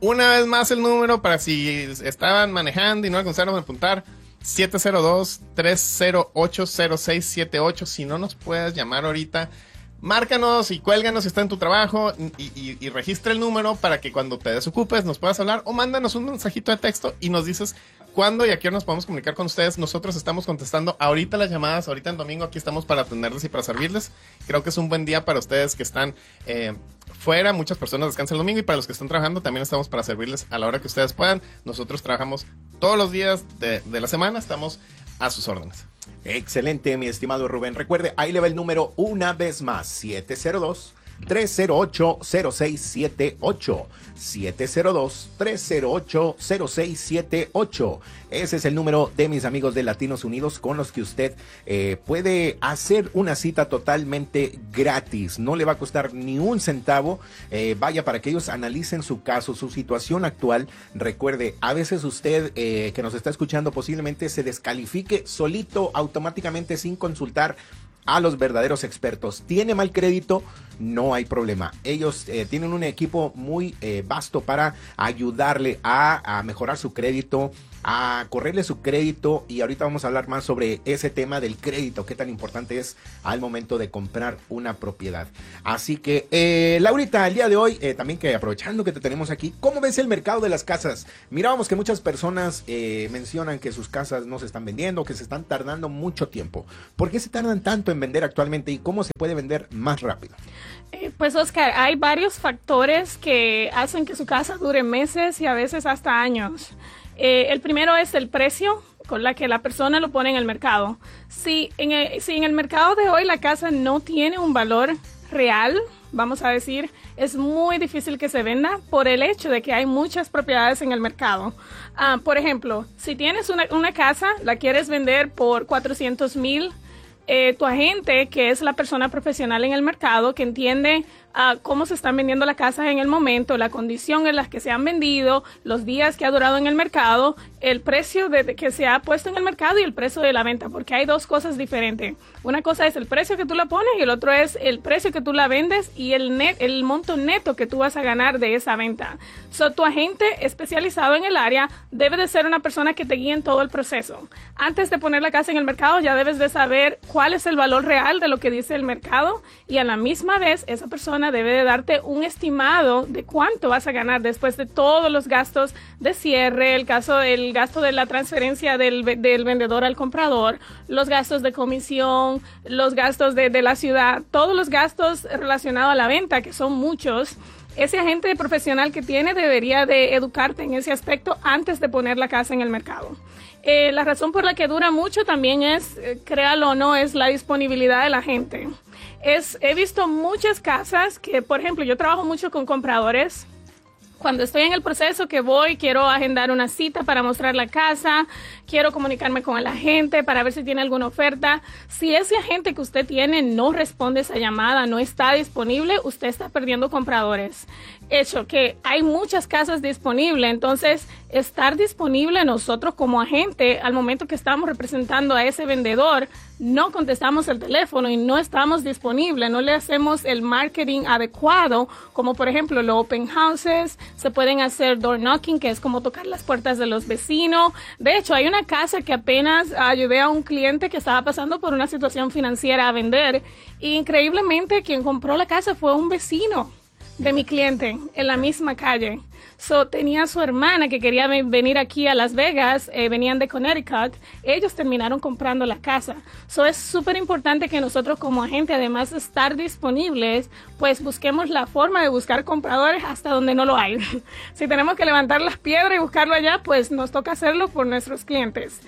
Una vez más el número para si estaban manejando y no alcanzaron a apuntar. siete cero dos, tres cero ocho, cero seis siete ocho. Si no nos puedes llamar ahorita, márcanos y cuélganos si está en tu trabajo y, y, y registra el número para que cuando te desocupes nos puedas hablar, o mándanos un mensajito de texto y nos dices cuándo y a qué hora nos podemos comunicar con ustedes. Nosotros estamos contestando ahorita las llamadas, ahorita en domingo aquí estamos para atenderles y para servirles. Creo que es un buen día para ustedes que están eh, fuera, muchas personas descansan el domingo, y para los que están trabajando también estamos para servirles a la hora que ustedes puedan. Nosotros trabajamos todos los días de, de la semana, estamos a sus órdenes.
Excelente, mi estimado Rubén. Recuerde, ahí le va el número una vez más, siete cero dos, tres cero ocho, cero seis siete ocho. siete cero dos, tres cero ocho, cero seis siete ocho. Ese es el número de mis amigos de Latinos Unidos con los que usted eh, puede hacer una cita totalmente gratis. No le va a costar ni un centavo. Eh, vaya, para que ellos analicen su caso, su situación actual. Recuerde, a veces usted eh, que nos está escuchando posiblemente se descalifique solito automáticamente sin consultar a los verdaderos expertos. ¿Tiene mal crédito? No hay problema. Ellos eh, tienen un equipo muy eh, vasto para ayudarle a, a mejorar su crédito, a correrle su crédito, y ahorita vamos a hablar más sobre ese tema del crédito, qué tan importante es al momento de comprar una propiedad. Así que, eh, Laurita, el día de hoy, eh, también que aprovechando que te tenemos aquí, ¿cómo ves el mercado de las casas? Mirábamos que muchas personas eh, mencionan que sus casas no se están vendiendo, que se están tardando mucho tiempo. ¿Por qué se tardan tanto en vender actualmente y cómo se puede vender más rápido?
Eh, pues, Oscar, hay varios factores que hacen que su casa dure meses y a veces hasta años. Eh, el primero es el precio con la que la persona lo pone en el mercado. Si en el, si en el mercado de hoy la casa no tiene un valor real, vamos a decir, es muy difícil que se venda por el hecho de que hay muchas propiedades en el mercado. Uh, por ejemplo, si tienes una, una casa, la quieres vender por cuatrocientos mil, eh, tu agente, que es la persona profesional en el mercado, que entiende uh, cómo se están vendiendo las casas en el momento, la condición en la que se han vendido, los días que ha durado en el mercado, el precio de, de que se ha puesto en el mercado y el precio de la venta, porque hay dos cosas diferentes. Una cosa es el precio que tú la pones y el otro es el precio que tú la vendes y el net, el monto neto que tú vas a ganar de esa venta. So, tu agente especializado en el área debe de ser una persona que te guíe en todo el proceso. Antes de poner la casa en el mercado, ya debes de saber cuál es el valor real de lo que dice el mercado, y a la misma vez esa persona debe de darte un estimado de cuánto vas a ganar después de todos los gastos de cierre, el caso el gasto de la transferencia del, del vendedor al comprador, los gastos de comisión, los gastos de, de la ciudad, todos los gastos relacionados a la venta, que son muchos. Ese agente profesional que tiene debería de educarte en ese aspecto antes de poner la casa en el mercado. Eh, la razón por la que dura mucho también es, eh, créalo o no, es la disponibilidad de la gente. Es, he visto muchas casas que, por ejemplo, yo trabajo mucho con compradores. Cuando estoy en el proceso que voy, quiero agendar una cita para mostrar la casa, quiero comunicarme con el agente para ver si tiene alguna oferta. Si ese agente que usted tiene no responde esa llamada, no está disponible, usted está perdiendo compradores. Hecho que hay muchas casas disponibles, entonces estar disponible nosotros como agente al momento que estamos representando a ese vendedor, no contestamos el teléfono y no estamos disponibles, no le hacemos el marketing adecuado, como por ejemplo los open houses, se pueden hacer door knocking, que es como tocar las puertas de los vecinos. De hecho, hay una casa que apenas ayudé a un cliente que estaba pasando por una situación financiera a vender, y increíblemente quien compró la casa fue un vecino de mi cliente en la misma calle. So, tenía a su hermana que quería venir aquí a Las Vegas, eh, venían de Connecticut, ellos terminaron comprando la casa. So, es súper importante que nosotros como agente, además de estar disponibles, pues busquemos la forma de buscar compradores hasta donde no lo hay. Si tenemos que levantar las piedras y buscarlo allá, pues nos toca hacerlo por nuestros clientes.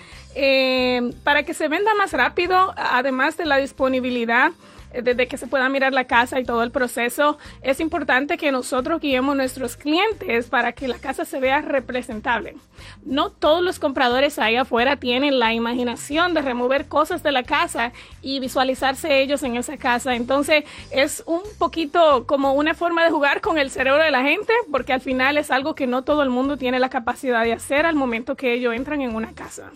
Eh, para que se venda más rápido, además de la disponibilidad, desde que se pueda mirar la casa y todo el proceso, es importante que nosotros guiemos a nuestros clientes para que la casa se vea representable. No todos los compradores ahí afuera tienen la imaginación de remover cosas de la casa y visualizarse ellos en esa casa. Entonces, es un poquito como una forma de jugar con el cerebro de la gente, porque al final es algo que no todo el mundo tiene la capacidad de hacer al momento que ellos entran en una casa.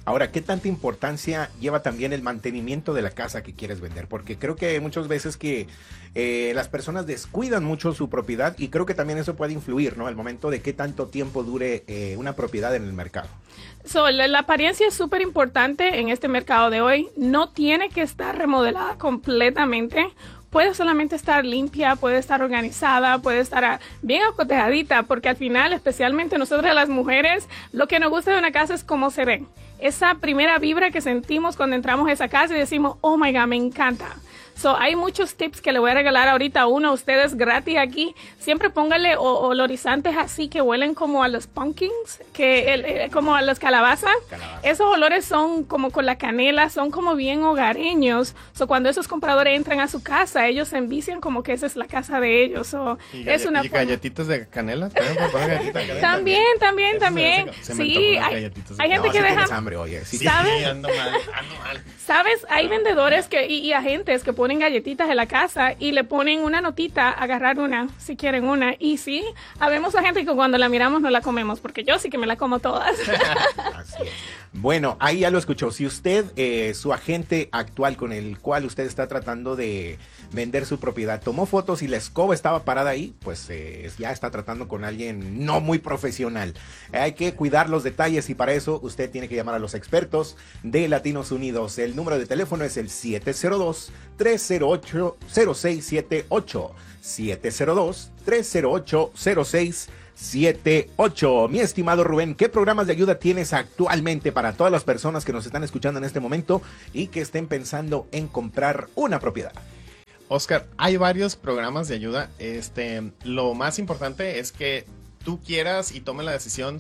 Ahora, ¿qué tanta importancia lleva también el mantenimiento de la casa que quieres vender? Porque creo que muchas veces que eh, las personas descuidan mucho su propiedad y creo que también eso puede influir, ¿no? El momento de qué tanto tiempo dure eh, una propiedad en el mercado.
So, la, la apariencia es súper importante en este mercado de hoy. No tiene que estar remodelada completamente. Puede solamente estar limpia, puede estar organizada, puede estar a, bien acotejadita, porque al final, especialmente nosotras las mujeres, lo que nos gusta de una casa es cómo se ven. Esa primera vibra que sentimos cuando entramos a esa casa y decimos, oh my God, me encanta. So, hay muchos tips que le voy a regalar ahorita a uno a ustedes gratis aquí. Siempre póngale o, olorizantes así que huelen como a los pumpkins, que el, eh, como a las calabazas. Calabaza. Esos olores son como con la canela, son como bien hogareños. So, cuando esos compradores entran a su casa, ellos se envician como que esa es la casa de ellos. So,
¿Y,
es una
y galletitas de canela? ¿También, de canela?
también, también, también.
Se
sí, hay, hay gente
no,
que
si
deja...
hambre, oye, sí.
¿Sabes?
Sí, ando mal, ando mal.
¿Sabes? Hay vendedores que y, y agentes que ponen galletitas en la casa y le ponen una notita, agarrar una, si quieren una. Y sí, habemos a gente que cuando la miramos no la comemos, porque yo sí que me la como todas.
Así es. Bueno, ahí ya lo escuchó. Si usted, eh, su agente actual con el cual usted está tratando de vender su propiedad, tomó fotos y la escoba estaba parada ahí, pues eh, ya está tratando con alguien no muy profesional. Eh, hay que cuidar los detalles y para eso usted tiene que llamar a los expertos de Latinos Unidos. El número de teléfono es el siete cero dos, tres cero ocho, cero seis siete ocho. siete cero dos, tres cero ocho, cero seis siete ocho. Mi estimado Rubén, ¿qué programas de ayuda tienes actualmente para todas las personas que nos están escuchando en este momento y que estén pensando en comprar una propiedad?
Oscar, hay varios programas de ayuda. Este, lo más importante es que tú quieras y tomes la decisión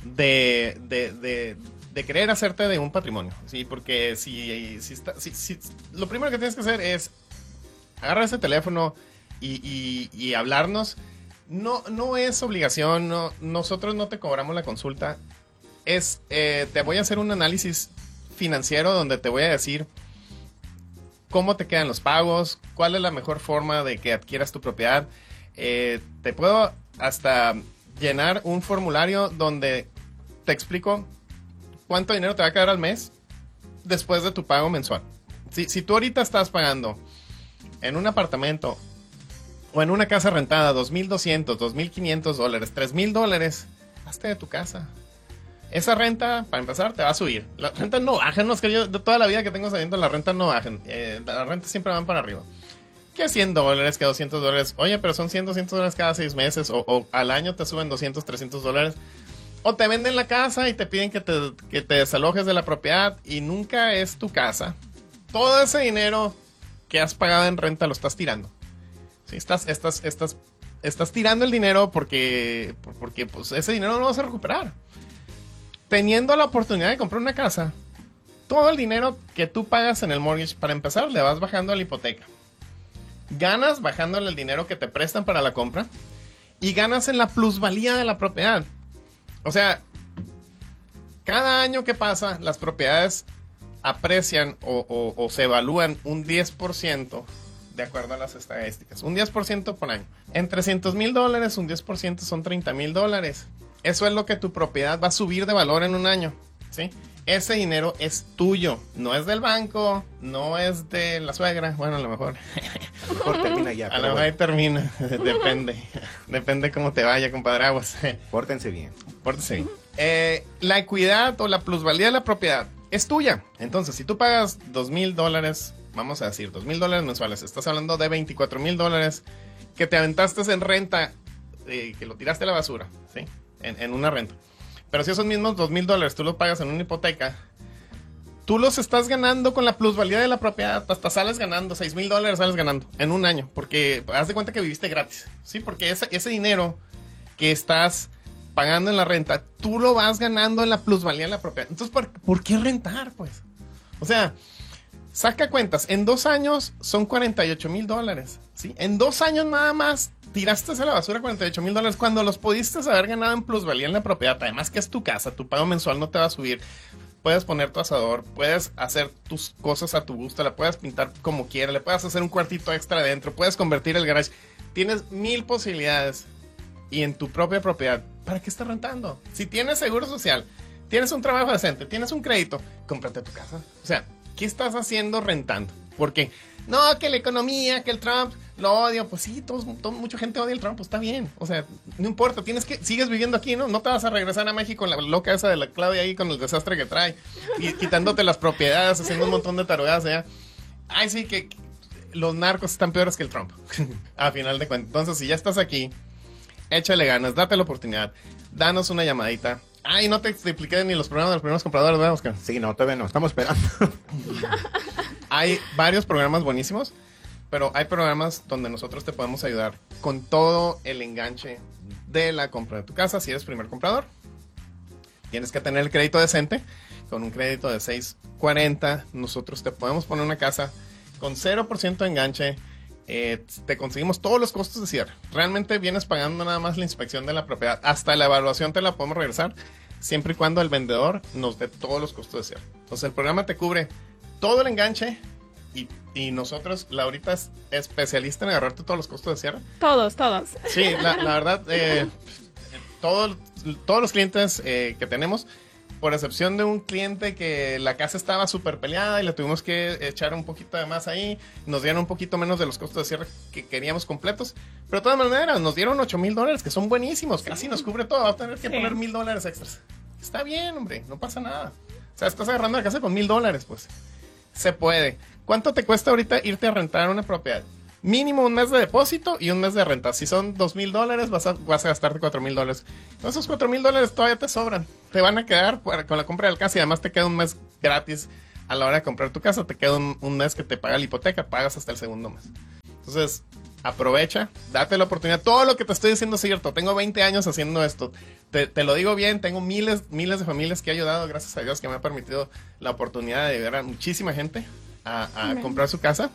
de, de, de, de querer hacerte de un patrimonio, ¿sí? Porque si, si, está, si, si lo primero que tienes que hacer es agarrar ese teléfono y, y, y hablarnos. No, no es obligación, no, nosotros no te cobramos la consulta. Es, eh, te voy a hacer un análisis financiero donde te voy a decir cómo te quedan los pagos, cuál es la mejor forma de que adquieras tu propiedad. Eh, te puedo hasta llenar un formulario donde te explico cuánto dinero te va a quedar al mes después de tu pago mensual. Si, si tú ahorita estás pagando en un apartamento o en una casa rentada dos mil doscientos, dos mil quinientos dólares, tres mil dólares, hazte de tu casa. Esa renta, para empezar, te va a subir. Las rentas no bajan, no es que yo de toda la vida que tengo saliendo, las rentas no bajan. Eh, las rentas siempre van para arriba. Que cien dólares, que doscientos dólares. Oye, pero son cien, doscientos dólares cada seis meses. O, o al año te suben doscientos, trescientos dólares. O te venden la casa y te piden que te, que te desalojes de la propiedad y nunca es tu casa. Todo ese dinero que has pagado en renta lo estás tirando. Sí, estás, estás, estás, estás tirando el dinero porque, porque pues, ese dinero no lo vas a recuperar. Teniendo la oportunidad de comprar una casa, todo el dinero que tú pagas en el mortgage, para empezar, le vas bajando a la hipoteca. Ganas bajándole el dinero que te prestan para la compra y ganas en la plusvalía de la propiedad. O sea, cada año que pasa, las propiedades aprecian o, o, o se evalúan un diez por ciento de acuerdo a las estadísticas. Un diez por ciento por año. En trescientos mil dólares, un diez por ciento son treinta mil dólares. Eso es lo que tu propiedad va a subir de valor en un año, ¿sí? Ese dinero es tuyo, no es del banco, no es de la suegra. Bueno, a lo mejor.
A lo mejor termina ya.
A lo mejor ahí termina. Depende. Depende cómo te vaya, compadre Aguas.
Pórtense bien.
Pórtense bien. Eh, la equidad o la plusvalía de la propiedad es tuya. Entonces, si tú pagas dos mil dólares, vamos a decir, dos mil dólares mensuales, estás hablando de veinticuatro mil dólares que te aventaste en renta, eh, que lo tiraste a la basura, ¿sí? En, en una renta. Pero si esos mismos dos mil dólares tú los pagas en una hipoteca, tú los estás ganando con la plusvalía de la propiedad. Hasta sales ganando, seis mil dólares sales ganando en un año. Porque haz de cuenta que viviste gratis, ¿sí? Porque ese, ese dinero que estás pagando en la renta, tú lo vas ganando en la plusvalía de la propiedad. Entonces, ¿por, ¿por qué rentar, pues? O sea, saca cuentas. En dos años son cuarenta y ocho mil dólares, ¿sí? En dos años nada más tiraste a la basura cuarenta y ocho mil dólares cuando los pudiste haber ganado en plusvalía en la propiedad. Además que es tu casa, tu pago mensual no te va a subir. Puedes poner tu asador, puedes hacer tus cosas a tu gusto, la puedes pintar como quieras, le puedes hacer un cuartito extra adentro, puedes convertir el garage. Tienes mil posibilidades y en tu propia propiedad. ¿Para qué estás rentando? Si tienes seguro social, tienes un trabajo decente, tienes un crédito, cómprate tu casa. O sea, ¿qué estás haciendo rentando? Porque, no, que la economía, que el Trump, lo odio. Pues sí, todos, todo, mucha gente odia el Trump, pues está bien. O sea, no importa, tienes que, sigues viviendo aquí, ¿no? No te vas a regresar a México con la loca esa de la Claudia ahí con el desastre que trae, y quitándote las propiedades, haciendo un montón de tarugadas allá. Ay, sí, que los narcos están peores que el Trump, a final de cuentas. Entonces, si ya estás aquí, échale ganas, date la oportunidad, danos una llamadita. Ay, no te expliqué ni los programas de los primeros compradores, ¿verdad, Oscar?
Sí, no, todavía no, estamos esperando.
Hay varios programas buenísimos, pero hay programas donde nosotros te podemos ayudar con todo el enganche de la compra de tu casa. Si eres primer comprador, tienes que tener el crédito decente. Con un crédito de seis cuarenta, nosotros te podemos poner una casa con cero por ciento de enganche. Eh, te conseguimos todos los costos de cierre. Realmente vienes pagando nada más la inspección de la propiedad. Hasta la evaluación te la podemos regresar, siempre y cuando el vendedor nos dé todos los costos de cierre. Entonces el programa te cubre todo el enganche y, y nosotros, Laurita es especialista en agarrarte todos los costos de cierre.
Todos, todos.
Sí, la, la verdad, eh, todo, todos los clientes eh, que tenemos, por excepción de un cliente que la casa estaba súper peleada y le tuvimos que echar un poquito de más ahí, nos dieron un poquito menos de los costos de cierre que queríamos completos, pero de todas maneras nos dieron ocho mil dólares, que son buenísimos, casi nos cubre todo, va a tener que sí. poner mil dólares extras. Está bien, hombre, no pasa nada. O sea, estás agarrando la casa con mil dólares, pues. Se puede. ¿Cuánto te cuesta ahorita irte a rentar una propiedad? Mínimo un mes de depósito y un mes de renta. Si son dos mil dólares, vas a, vas a gastarte cuatro mil dólares. Esos cuatro mil dólares todavía te sobran. Te van a quedar con la compra del casa y además te queda un mes gratis a la hora de comprar tu casa. Te queda un, un mes que te paga la hipoteca, pagas hasta el segundo mes. Entonces, aprovecha, date la oportunidad. Todo lo que te estoy diciendo es cierto. Tengo veinte años haciendo esto. Te, te lo digo bien, tengo miles, miles de familias que he ayudado, gracias a Dios, que me ha permitido la oportunidad de ayudar a muchísima gente a, a comprar su casa.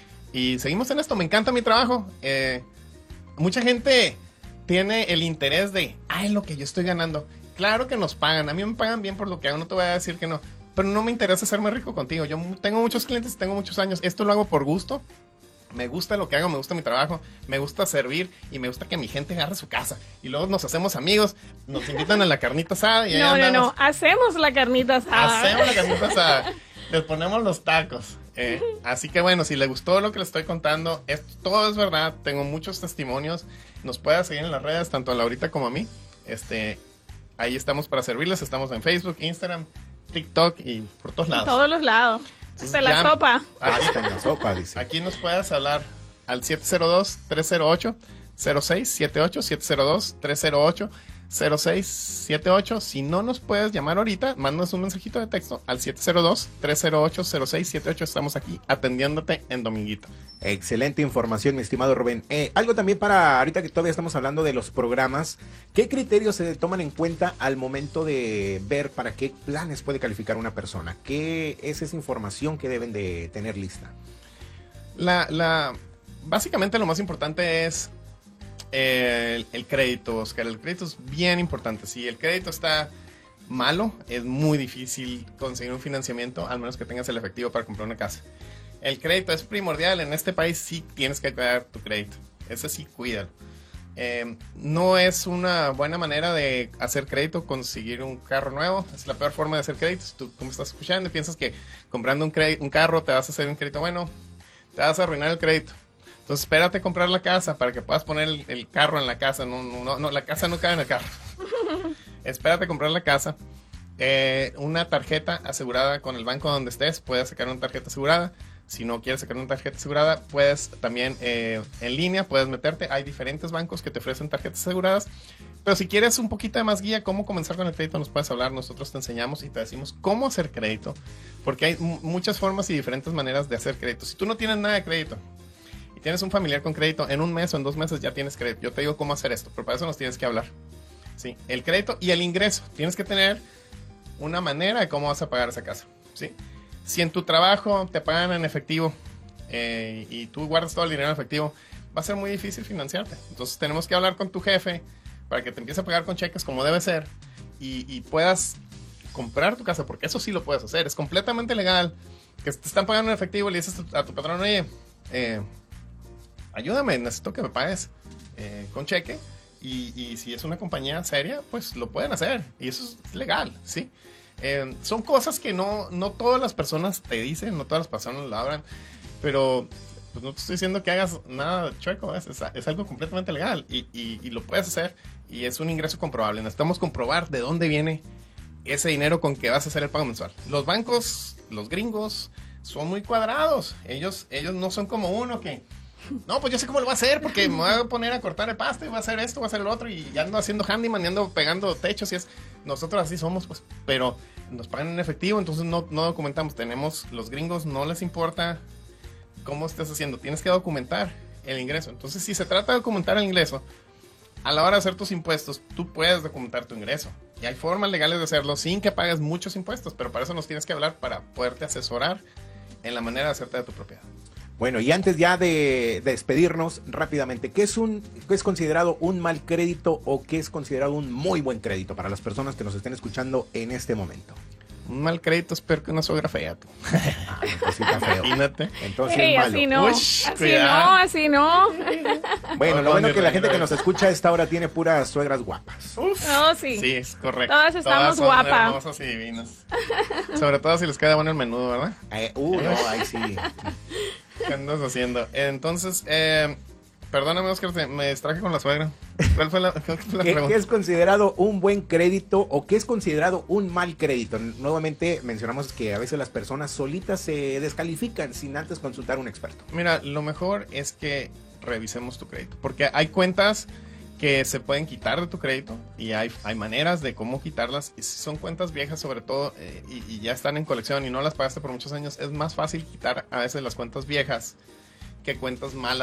Y seguimos en esto, me encanta mi trabajo. Eh, mucha gente tiene el interés de, ay, lo que yo estoy ganando. Claro que nos pagan, a mí me pagan bien por lo que hago, no te voy a decir que no. Pero no me interesa hacerme rico contigo. Yo tengo muchos clientes, tengo muchos años. Esto lo hago por gusto. Me gusta lo que hago, me gusta mi trabajo, me gusta servir y me gusta que mi gente agarre su casa. Y luego nos hacemos amigos, nos invitan a la carnita asada. Y
no, no, no, hacemos la carnita asada.
Hacemos la carnita asada. Les ponemos los tacos. Eh, así que bueno, si les gustó lo que les estoy contando, esto todo es verdad. Tengo muchos testimonios. Nos pueden seguir en las redes, tanto a Laurita como a mí. Este, ahí estamos para servirles. Estamos en Facebook, Instagram, TikTok y por todos lados.
En todos los lados. Hasta
ya,
la sopa.
Hasta en la sopa, dice.
Aquí nos puedes hablar al siete cero dos, tres cero ocho, cero seis siete ocho, siete cero dos, tres cero ocho, cero seis siete ocho. Si no nos puedes llamar ahorita, mándanos un mensajito de texto al siete cero dos, tres cero ocho, cero seis siete ocho. Estamos aquí atendiéndote en Dominguito.
Excelente información, mi estimado Rubén. Eh, algo también para, ahorita que todavía estamos hablando de los programas, ¿qué criterios se toman en cuenta al momento de ver para qué planes puede calificar una persona? ¿Qué es esa información que deben de tener lista?
La, la, básicamente lo más importante es El, el crédito, Oscar. El crédito es bien importante. Si el crédito está malo, es muy difícil conseguir un financiamiento, al menos que tengas el efectivo para comprar una casa. El crédito es primordial. En este país sí tienes que cuidar tu crédito. Ese sí, cuídalo. Eh, no es una buena manera de hacer crédito conseguir un carro nuevo. Es la peor forma de hacer crédito. Si tú, tú me estás escuchando y piensas que comprando un, crédito, un carro te vas a hacer un crédito bueno, te vas a arruinar el crédito. Entonces espérate a comprar la casa para que puedas poner el, el carro en la casa. No, no, no, la casa no cabe en el carro. Espérate a comprar la casa. Eh, una tarjeta asegurada con el banco donde estés. Puedes sacar una tarjeta asegurada. Si no quieres sacar una tarjeta asegurada, puedes también eh, en línea, puedes meterte. Hay diferentes bancos que te ofrecen tarjetas aseguradas. Pero si quieres un poquito de más guía, cómo comenzar con el crédito, nos puedes hablar. Nosotros te enseñamos y te decimos cómo hacer crédito. Porque hay m- muchas formas y diferentes maneras de hacer crédito. Si tú no tienes nada de crédito, tienes un familiar con crédito, en un mes o en dos meses ya tienes crédito. Yo te digo cómo hacer esto, pero para eso nos tienes que hablar. ¿Sí? El crédito y el ingreso. Tienes que tener una manera de cómo vas a pagar esa casa. ¿Sí? Si en tu trabajo te pagan en efectivo eh, y tú guardas todo el dinero en efectivo, va a ser muy difícil financiarte. Entonces tenemos que hablar con tu jefe para que te empiece a pagar con cheques como debe ser y, y puedas comprar tu casa, porque eso sí lo puedes hacer. Es completamente legal que te están pagando en efectivo y le dices a tu patrón, oye, eh, ayúdame, necesito que me pagues eh, con cheque y, y si es una compañía seria, pues lo pueden hacer. Y eso es legal, ¿sí? Eh, son cosas que no, no todas las personas te dicen, no todas las personas lo hablan, pero pues no te estoy diciendo que hagas nada chueco, es, es, es algo completamente legal y, y, y lo puedes hacer y es un ingreso comprobable. Necesitamos comprobar de dónde viene ese dinero con que vas a hacer el pago mensual. Los bancos, los gringos, son muy cuadrados. Ellos, ellos no son como uno que... No, pues yo sé cómo lo voy a hacer porque me voy a poner a cortar el pasto y voy a hacer esto, voy a hacer lo otro y ya ando haciendo handyman y ando pegando techos y es... Nosotros así somos, pues, pero nos pagan en efectivo, entonces no, no documentamos. Tenemos, los gringos no les importa cómo estés haciendo, tienes que documentar el ingreso. Entonces, si se trata de documentar el ingreso, a la hora de hacer tus impuestos, tú puedes documentar tu ingreso. Y hay formas legales de hacerlo sin que pagues muchos impuestos, pero para eso nos tienes que hablar para poderte asesorar en la manera de hacerte de tu propiedad.
Bueno, y antes ya de, de despedirnos rápidamente, ¿qué es un qué es considerado un mal crédito o qué es considerado un muy buen crédito para las personas que nos estén escuchando en este momento?
Un mal crédito es peor que una suegra fea, tú.
Ah, pues sí está feo.
Imagínate.
Entonces
Hey,
es malo.
así no,
Ush,
así
cuidado.
no, así no.
Bueno,
No,
lo bueno
no,
es que
mi
la gente
reina.
que nos escucha a esta hora tiene puras suegras guapas.
No, sí.
Sí, es correcto.
Todas estamos
son
guapas.
hermosas y divinas. Sobre todo si les queda bueno el menudo, ¿verdad?
Eh, uh, no, ahí sí.
¿Qué andas haciendo? Entonces, eh, perdóname, Oscar, te- me distraje con la suegra. ¿Cuál fue la, cuál fue la
¿Qué,
pregunta?
qué es considerado un buen crédito o qué es considerado un mal crédito? Nuevamente mencionamos que a veces las personas solitas se descalifican sin antes consultar a un experto.
Mira, lo mejor es que revisemos tu crédito, porque hay cuentas que se pueden quitar de tu crédito y hay, hay maneras de cómo quitarlas. Y si son cuentas viejas sobre todo eh, y, y ya están en colección y no las pagaste por muchos años, es más fácil quitar a veces las cuentas viejas que cuentas malas